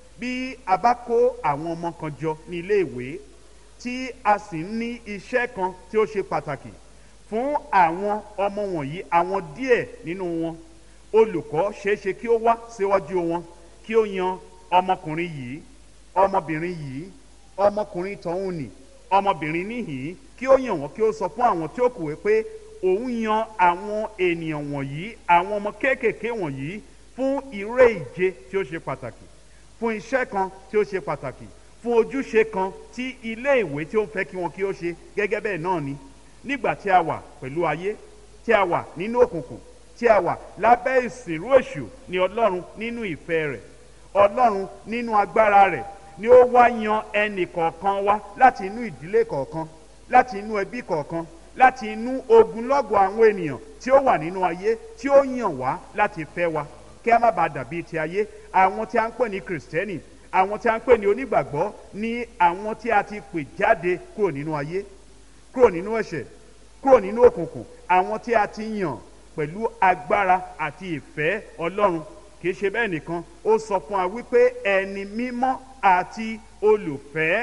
Bí a bá kó àwọn ọmọ kan jọ ní ilé ìwé tí a sì ń ní iṣẹ́ kan tí ó ṣe pàtàkì fún àwọn ọmọ wọ̀nyí, àwọn díẹ̀ nínú wọn, olùkọ́ ṣeéṣe kí ó wá síwájú wọn kí ó yan ọmọkùnrin yìí, ọmọbìnrin yìí, ọmọkùnrin tọ̀hún nì, ọmọbìnrin níhìn, kí ó yàn wọ́n, kí ó sọ fún àwọn tí ó kù wípé òun yan àwọn ènìyàn wọ̀nyí, àwọn ọmọ kéékèèké wọ̀nyí fún eré ìje tí ó ṣe pàtàkì, fún iṣẹ́ kan tí ó ṣe pàtàkì, fún ojúṣe kan tí ilé ìwé tí ó ń fẹ́ kí wọn kí ó ṣe. Gẹ́gẹ́ bẹ́ẹ̀ náà ni nígbà tí a wà pẹ̀lú ayé, tí a wà nínú òkùnkùn, tí a wà lábẹ́ ìsìnrú èṣù, ni Ọlọ́run nínú ìfẹ́ rẹ̀, Ọlọ́run nínú agbára rẹ̀, ni ó wá yan ẹnì kọ̀ọ̀kan wá láti inú ìdílé kọ̀ọ̀kan, láti inú ẹbí kọ̀ọ̀kan, láti inú ogunlọ́gọ̀ àwọn ènìyàn tí ó wà nínú ayé, tí ó yàn wá láti fẹ́ wa, kí a má bàa dàbí ti ayé. Àwọn tí a ń pè ní Kristẹni, àwọn tí a ń pè ní onígbàgbọ́, ní àwọn tí a ti pè jáde kúrò nínú ayé, kúrò nínú ẹ̀ṣẹ̀, kúrò nínú òkùnkùn, àwọn tí a ti yàn pẹ̀lú agbára àti ìfẹ́ Ọlọ́run. Kìí ṣe bẹ́ẹ̀ nìkan, ó sọ fún wa wípé ẹni mímọ́ àti olùfẹ́,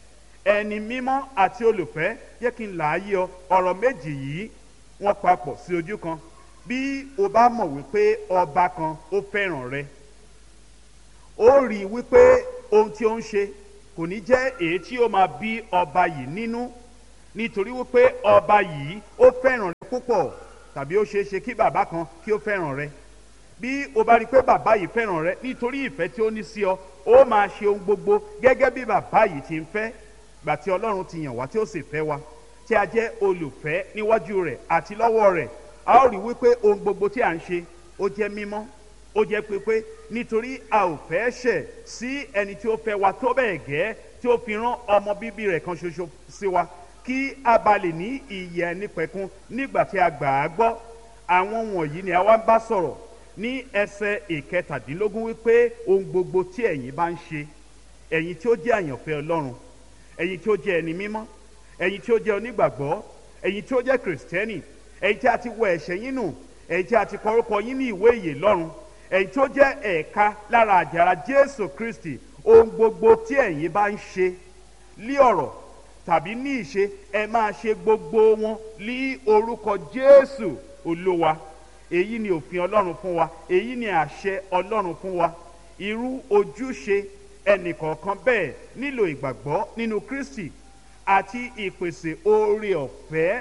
ẹni mímọ́ àti olùfẹ́. Jẹ́ kí n là á yé ọ, ọ̀rọ̀ méjì yìí wọ́n papọ̀ sí ojú kan. Bí o bá mọ̀ wípé ọba kan ó fẹ́ràn rẹ, ó rí wípé ohun tí ó ń ṣe kò ní jẹ́ èyí tí ó máa bí ọba yìí nínú, nítorí wípé ọba yìí ó fẹ́ràn rẹ púpọ̀, tàbí ó ṣeé ṣe kí bàbá kan kí ó fẹ́ràn rẹ. Bí o bá rí i pé bàbá yìí fẹ́ràn rẹ nítorí ìfẹ́ tí ó ní sí ọ, ó máa ṣe ohun gbogbo gẹ́gẹ́ bí bàbá yìí ti ń fẹ́. Gbà tí Ọlọ́run ti yàn wá tí ó sì fẹ́ wa, tí a jẹ́ olùfẹ́ níwájú rẹ̀ àti lọ́wọ́ rẹ̀, a ó rí wípé ohun gbogbo tí à ń ṣe ó jẹ́ mímọ́, ó jẹ́ pípé, nítorí a ò fẹ́ ṣẹ̀ sí ẹni tí ó fẹ́ wa tó bẹ́ẹ̀ gẹ́ tí ó fi rán ọmọ bíbí rẹ̀ kan ṣoṣo sí wa, kí a bá lè ní ìyè ẹnìpẹ̀kun nígbà tí a gbà á gbọ́. Àwọn wọ̀nyí ni a wá ń bá sọ̀rọ̀ ní ẹsẹ̀ ìkẹtàdínlógún wípé ohun gbogbo tí ẹ̀yin bá ń ṣe, ẹ̀yin tí ó jẹ́ àyànfẹ́ Ọlọ́run, ẹ̀yin tí ó jẹ́ ẹni mímọ́, ẹ̀yin tí ó jẹ́ onígbàgbọ́, ẹ̀yin tí ó jẹ́ kìrìsìtẹ́nì, ẹ̀yin tí a ti wẹ ẹ̀ṣẹ̀ yín nù, ẹ̀yin tí a ti kọ orúkọ yín ní ìwé ìyè lọ́run, ẹ̀yin tí ó jẹ́ ẹ̀ka lára àjàrà Jésù Kristi, ohun gbogbo tí ẹ̀yin bá ń ṣe lí ọ̀rọ̀ tàbí ní ìṣe, ẹ máa ṣe gbogbo wọn lí orúkọ Jésù Olúwa. Èyí ni òfin Ọlọ́run fún wa, èyí ni àṣẹ Ọlọ́run fún wa. Irú ojúṣe ẹnìkọ̀ọ̀kan bẹ́ẹ̀ nílò ìgbàgbọ́ nínú Kristi àti ìpèsè oore ọ̀fẹ́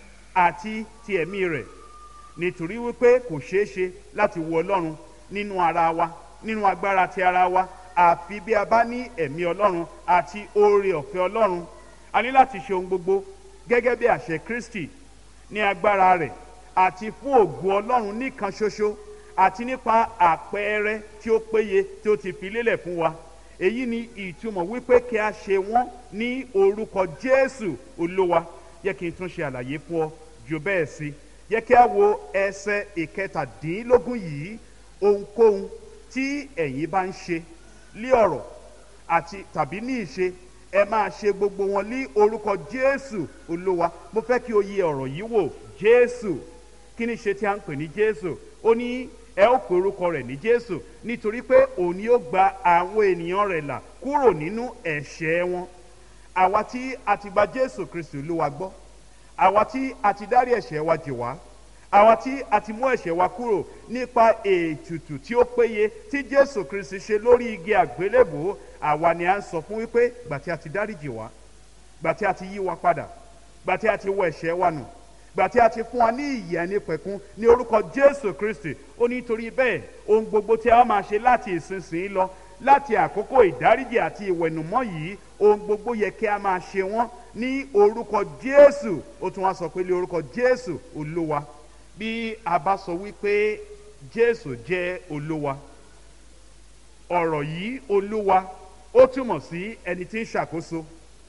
àti ti ẹ̀mí rẹ̀, nítorí wípé kò ṣeé ṣe láti wo Ọlọ́run nínú ara wa, nínú agbára ti ara wa, àfi bí a bá ní ẹ̀mí Ọlọ́run àti oore ọ̀fẹ́ Ọlọ́run. A ní láti ṣe ohun gbogbo gẹ́gẹ́ bí àṣẹ Kristi ní agbára rẹ̀ àti fún ògo Ọlọ́run nìkan ṣoṣo, àti nípa àpẹẹrẹ tí ó péye tí ó ti fi lélẹ̀ fún wa. Èyí ni ìtumọ̀ wípé kí a ṣe wọ́n ní orúkọ Jésù Olúwa. Yẹ kí n tún ṣe àlàyé fún ọ jù bẹ́ẹ̀ sí. Yẹ kí a wo ẹsẹ̀ ìkẹtàdínlógún yìí. Ohunkóhun tí ẹ̀yin bá ń ṣe lí ọ̀rọ̀ àti tàbí ní ìṣe, ẹ máa ṣe gbogbo wọn ní orúkọ Jésù Olúwa. Mo fẹ́ kí o yẹ ọ̀rọ̀ yìí wò. Jésù, kí ni ṣe tí a ń pè ní Jésù? Ó ní ẹ ó pe orúkọ rẹ̀ ní Jésù nítorí pé òun ni ó gba àwọn ènìyàn rẹ̀ là kúrò nínú ẹ̀ṣẹ̀ wọn. Àwa tí a ti gba Jésù Kristi Olúwa gbọ́, àwa tí a ti dárí ẹ̀ṣẹ̀ wa jì wá, àwa tí a ti mú ẹ̀ṣẹ̀ wa kúrò nípa ètùtù tí ó péye tí Jésù Kristi ṣe lórí igi àgbélébùú, àwa ni a ń sọ fún wípé gbà tí a ti dáríjì wá, gbà tí a ti yí wa padà, gbà tí a ti wọ ẹ̀ṣẹ̀ wa nù, gbà tí a ti fún wa ní ìyè ẹnìpẹ̀kun ní orúkọ Jésù Kristi. Ó ní torí bẹ́ẹ̀ ohun gbogbo tí a máa ṣe láti ìsinsìnyí lọ, láti àkókò ìdáríjì àti ìwẹ̀nùmọ́ yìí, ohun gbogbo yẹ kí a máa ṣe wọ́n ní orúkọ Jésù. Ó tún wá sọ pé ní orúkọ Jésù Olúwa. Bí a bá sọ wípé Jésù jẹ́ Olúwa, ọ̀rọ̀ yìí Olúwa ó túmọ̀ sí ẹni tí ń ṣàkóso,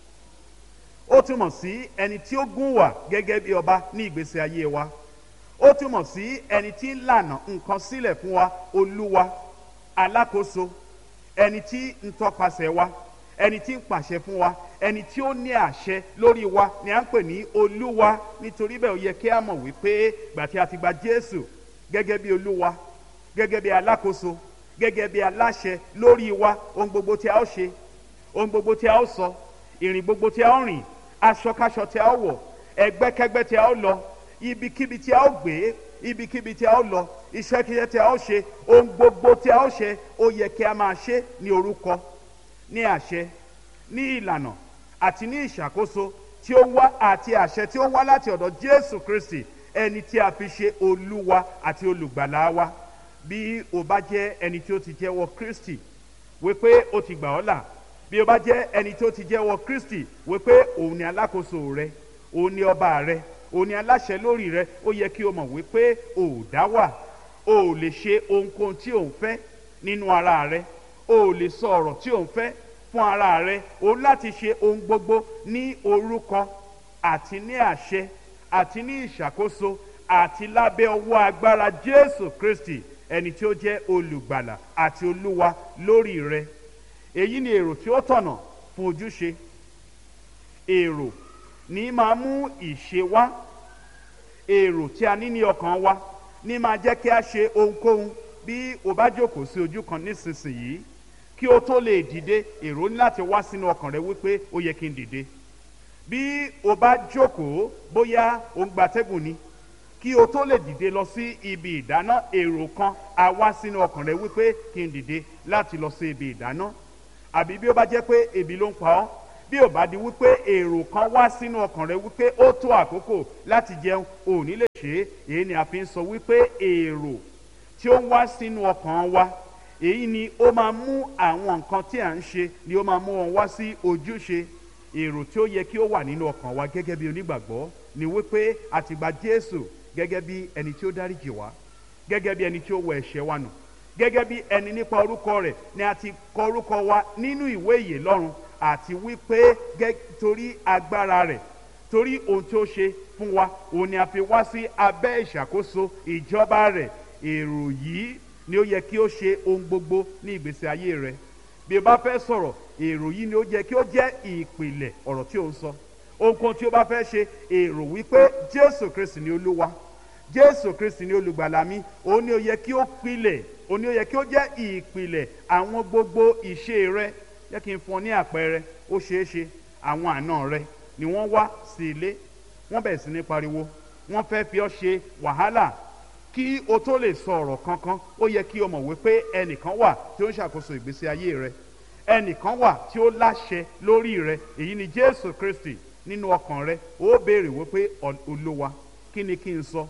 ó túmọ̀ sí ẹni tí ó gún wà gẹ́gẹ́ bí ọba ní ìgbésí ayé wa, ó túmọ̀ sí ẹni tí ń lànà nǹkan sílẹ̀ fún wa. Olúwa, alákòóso, ẹni tí ń tọpasẹ̀ wa, ẹni tí ń pàṣẹ fún wa, ẹni tí ó ní àṣẹ lórí wa ni à ń pè ní Olúwa. Nítorí bẹ́ẹ̀ ó yẹ kí a mọ̀ wípé gbà tí a ti gba Jésù gẹ́gẹ́ bí Olúwa, gẹ́gẹ́ bí alákòóso, gẹ́gẹ́ bí aláṣẹ lórí wa, ohun gbogbo tí a ó ṣe, ohun gbogbo tí a ó sọ, ìrìn gbogbo tí a ó rìn, aṣọkáṣọ tí a ó wọ̀, ẹgbẹ́kẹ́gbẹ́ tí a ó lọ, ibikíbi tí a ó gbé, ibikíbi tí a ó lọ, iṣẹ́kíṣẹ́ tí a ó ṣe, ohun gbogbo tí a ó ṣe, ó yẹ kí a máa ṣe ní orúkọ, ní àṣẹ, ní ìlànà àti ní ìṣàkóso tí ó wá àti àṣẹ tí ó wá láti ọ̀dọ̀ Jésù Kristi, ẹni tí a fi ṣe Olúwa àti olùgbàlà wa. Bí o bá jẹ́ ẹni tí ó ti jẹ́wọ́ Kristi wípé ó ti gbà ọ́ là, bí o bá jẹ́ ẹni tí ó ti jẹ́wọ́ Kristi wípé òun ni alákòóso rẹ, òun ni ọba rẹ, òun ni aláṣẹ lórí rẹ, ó yẹ kí o mọ̀ wípé o ò dá wà, o ò lè ṣe ohunkóhun tí o ń fẹ́ nínú ara rẹ, o ò lè sọ ọ̀rọ̀ tí o ń fẹ́ fún ara rẹ. O láti ṣe ohun gbogbo ní orúkọ àti ní àṣẹ àti ní ìṣàkóso àti lábẹ́ ọwọ́ agbára Jésù Kristi, ẹni tí ó jẹ́ olùgbàlà àti Olúwa lórí rẹ. Èyí ni èrò tí ó tọ̀nà fún ojúṣe. Èrò ní máa mú ìṣe wá. Èrò tí a ní ní ọkàn wa ní máa jẹ́ kí a ṣe ohunkóhun. Bí o bá jókòó sí ojú kan nísinsìnyí, kí o tó lè dìde, èrò ní láti wá sínú ọkàn rẹ wípé ó yẹ kí n dìde. Bí o bá jókòó, bóyá o ń gbatẹ́gùn ni, kí o tó lè dìde lọ sí ibi ìdáná, èrò kan á wá sínú ọkàn rẹ wípé kí n dìde láti lọ sí ibi ìdáná. àbí bí ó bá jẹ́ pé ebi ló ń pa ọ́, bí ò bá di wípé èrò kan wá sínú ọkàn rẹ wípé ó tó àkókò láti jẹun, ò ní lè ṣe é. Èyí ni a fi ń sọ wípé èrò tí ó ń wá sínú ọkàn wa, èyí ni ó máa mú àwọn nǹkan tí à ń ṣe ni ó máa mú wọn wá sí ojúṣe. Èrò tí ó yẹ kí ó wà nínú ọkàn wa gẹ́gẹ́ bí onígbàgbọ́ ni wípé a ti gba Jésù gẹ́gẹ́ bí ẹni tí ó dáríjì wá, gẹ́gẹ́ bí ẹni tí ó wọ ẹ̀ṣẹ̀ wa nù, gẹ́gẹ́ bí ẹni nípa orúkọ rẹ̀ ni a ti kọ orúkọ wa nínú ìwé ìyè lọ́run, àti wípé torí agbára rẹ̀, torí ohun tí ó ṣe fún wa, òun ni a fi wá sí abẹ́ ìṣàkóso ìjọba rẹ̀. Èrò yìí ni ó yẹ kí ó ṣe ohun gbogbo ní ìgbésí ayé rẹ. Bí o bá fẹ́ sọ̀rọ̀, èrò yìí ni ó yẹ kí ó jẹ́ ìpìlẹ̀ ọ̀rọ̀ tí ó ń sọ. Ohunkóhun tí o bá fẹ́ ṣe, èrò wípé Jésù Kristi ni Olúwa, Jésù Kristi ni olùgbàlà mi, òun ni ó yẹ kí ó pilẹ̀, òun ni ó yẹ kí ó jẹ́ ìpìlẹ̀ àwọn gbogbo ìṣe rẹ. Jẹ́ kí n fún ọ ní àpẹẹrẹ. Ó ṣeé ṣe àwọn àna rẹ ni wọ́n wá sí ilé, wọ́n bẹ̀rẹ̀ sí ní pariwo, wọ́n fẹ́ fi ọ́ ṣe wàhálà. Kí o tó lè sọ ọ̀rọ̀ kankan, ó yẹ kí o mọ̀ wípé ẹnìkan wà tí ó ń ṣàkóso ìgbésí ayé rẹ, ẹnìkan wà tí ó láṣẹ lórí rẹ. Èyí ni Jésù Kristi. Nínú ọkàn rẹ ó béèrè wípé Olúwa, kí ni kí n sọ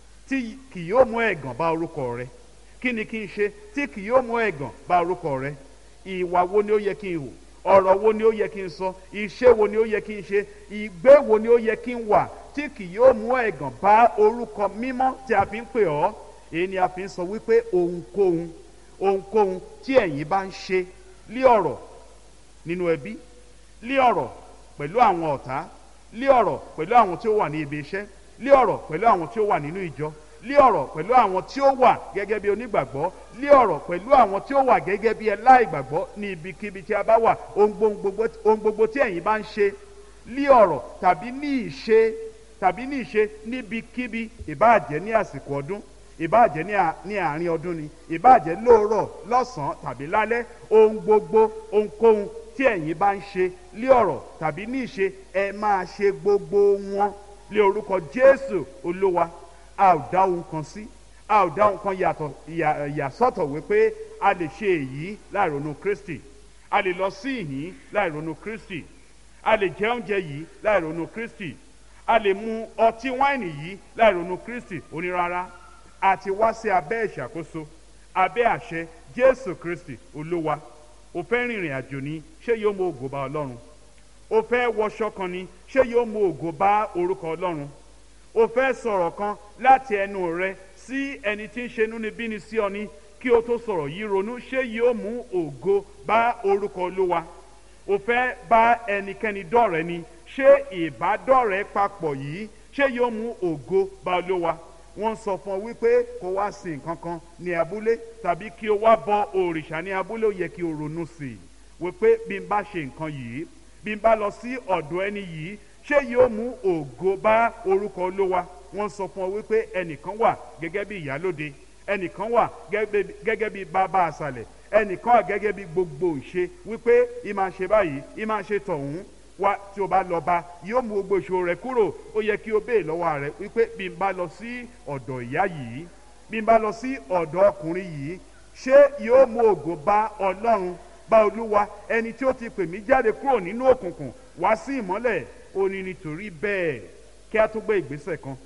tí kì yóò mú ẹ̀gàn bá orúkọ rẹ? Kí ni kí n ṣe tí kì yóò mú ẹ̀gàn bá orúkọ rẹ? Ìwà wo ni ó yẹ kí n hù? Ọ̀rọ̀ wo ni ó yẹ kí n sọ? Iṣẹ́ wo ni ó yẹ kí n ṣe? Ìgbé wo ni ó yẹ kí n wà tí kì yóò mú ẹ̀gàn bá orúkọ mímọ́ tí a fi ń pè ọ́? Èyí ni a fi ń sọ wípé ohunkóhun ohunkóhun tí ẹ̀yin bá ń ṣe lí ọ̀rọ̀ nínú ẹbí, lí ọ̀rọ̀ pẹ̀lú àwọn ọ̀tá, lí ọ̀rọ̀ pẹ̀lú àwọn tí ó wà ní ibi iṣẹ́, lí ọ̀rọ̀ pẹ̀lú àwọn tí ó wà nínú ìjọ, lí ọ̀rọ̀ pẹ̀lú àwọn tí ó wà gẹ́gẹ́ bí onígbàgbọ́, lí ọ̀rọ̀ pẹ̀lú àwọn tí ó wà gẹ́gẹ́ bí ẹláìgbàgbọ́ ní ibikíbi tí a bá wà. Ohun gbogbo tí ẹ̀yin bá ń ṣe lí ọ̀rọ̀ tàbí ní ìṣe tàbí ní ìṣe níbikíbi, ìbáàjẹ́ ní àsìkò ọdún, ìbáàjẹ́ ní àárín ọdún ni, ìbáàjẹ́ lóòrọ̀, lọ́sàn-án tàbí lálẹ́, ohun gbogbo ohunkóhun tí ẹ̀yin bá ń ṣe lí ọ̀rọ̀ tàbí ní ìṣe, ẹ máa ṣe gbogbo wọn lé orúkọ Jésù Olúwa. A ò dá ohun kan sí, a ò dá ohun kan yàtọ̀ yàsọ́tọ̀ wípé a lè ṣe èyí láì ronú Kristi, a lè lọ sí ìhín láì ronú Kristi, a lè jẹ oúnjẹ yìí láì ronú Kristi, a lè mu ọtí wáìnì yìí láì ronú Kristi. Ó ní rárá, a ti wá sí abẹ́ ìṣàkóso, abẹ́ àṣẹ Jésù Kristi Olúwa. O fẹ́ rìnrìn àjò ni, ṣé yóò mú ògo bá Ọlọ́run? O fẹ́ wọṣọ kan ni, ṣé yóò mú ògo bá orúkọ Ọlọ́run? O fẹ́ sọ̀rọ̀ kan láti ẹnu rẹ sí ẹni tí ń ṣe inúnibíni sí ọ ni, kí o tó sọ̀rọ̀ yìí ronú, ṣé yóò mú ògo bá orúkọ Olúwa? O fẹ́ bá ẹnikẹ́ni dọ̀rẹ́ ni, ṣé ìbádọ́rẹ́ papọ̀ yìí ṣé yóò mú ògo bá Olúwa? Wọ́n sọ fún ọ wípé kó wá sí nǹkan kan ní abúlé tàbí kí o wá bọ òrìṣà ní abúlé. Ó yẹ kí o ronú sí i wípé bí n bá ṣe nǹkan yìí, bí n bá lọ sí ọ̀dọ̀ ẹni yìí, ṣé yóò mú ògo bá orúkọ Olúwa? Wọ́n sọ fún ọ wípé ẹnìkan wà gẹ́gẹ́ bí ìyálóde, ẹnìkan wà gẹ́gẹ́ bí bàbá àṣàlẹ̀, ẹnìkan wà gẹ́gẹ́ bí gbogbo ìṣe, wípé ìmáa ṣe báyìí, ìmáa ṣe tọ̀hún. Wá tí o bá lọ bá, yóò mú gbogbo ìṣòro rẹ kúrò. Ó yẹ kí o béè lọ́wọ́ rẹ wípé bí n bá lọ sí ọ̀dọ̀ ìyá yìí, bí n bá lọ sí ọ̀dọ̀ ọkùnrin yìí, ṣé yóò mú ògo bá Ọlọ́run, bá Olúwa, ẹni tí ó ti pè mí jáde kúrò nínú òkùnkùn wá sí ìmọ́lẹ̀? Ó ní nítorí bẹ́ẹ̀ kí a tó gbé ìgbésẹ̀ kan,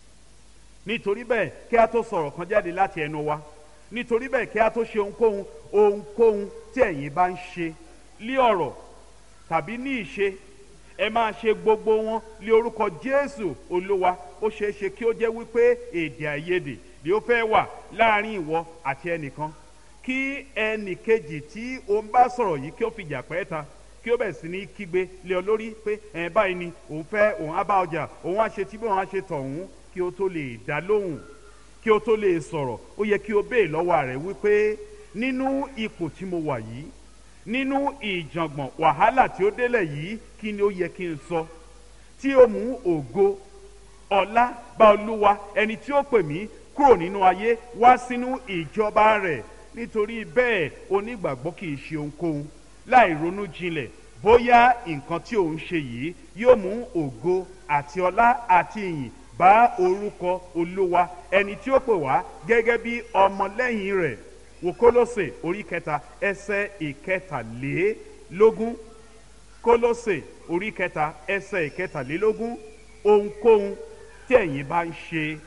nítorí bẹ́ẹ̀ kí a tó sọ̀rọ̀ kan jáde láti ẹnu wa, nítorí bẹ́ẹ̀ kí a tó ṣe ohunkóhun ohunkóhun tí ẹ̀yin bá ń ṣe lí ọ̀rọ̀ tàbí ní ìṣe, ẹ máa ṣe gbogbo wọn lé orúkọ Jésù Olúwa. Ó ṣeé ṣe kí ó jẹ́ wípé èdè àìyedè ni ó fẹ́ wà láàrin ìwọ àti ẹnìkan, kí ẹnì kejì tí o ń bá sọ̀rọ̀ yìí kí ó fìjà pẹ́ ta, kí ó bẹ̀ sí ní kígbe lé ọ lórí pé ẹ̀ báyìí ni òun fẹ́, òun á bá ọjà, òun á ṣe tí bí òun á ṣe tọ̀hún. Kí o tó lè dá lóhùn, kí o tó lè sọ̀rọ̀, ó yẹ kí o béè lọ́wọ́ rẹ̀ wípé nínú ipò tí mo wà yìí, nínú ìjàngbọ̀n wàhálà tí ó délẹ̀ yìí, kí ni ó yẹ kí n sọ tí ó mú ògo ọlá bá Olúwa, ẹni tí ó pè mí kúrò nínú ayé wá sínú ìjọba rẹ̀? Nítorí bẹ́ẹ̀ onígbàgbọ́ kì í ṣe ohunkóhun láì ronú jinlẹ̀ bóyá nǹkan tí òun ṣe yìí yóò mú ògo àti ọlá àti ìyìn bá orúkọ Olúwa, ẹni tí ó pè wá gẹ́gẹ́ bí ọmọlẹ́yìn rẹ̀. wo Kólósè orí kẹta ẹsẹ̀ ìkẹtàlélógún. Kólósè orí kẹta ẹsẹ̀ ìkẹtàlélógún. Ohunkóhun tí ẹ̀yin bá ń ṣe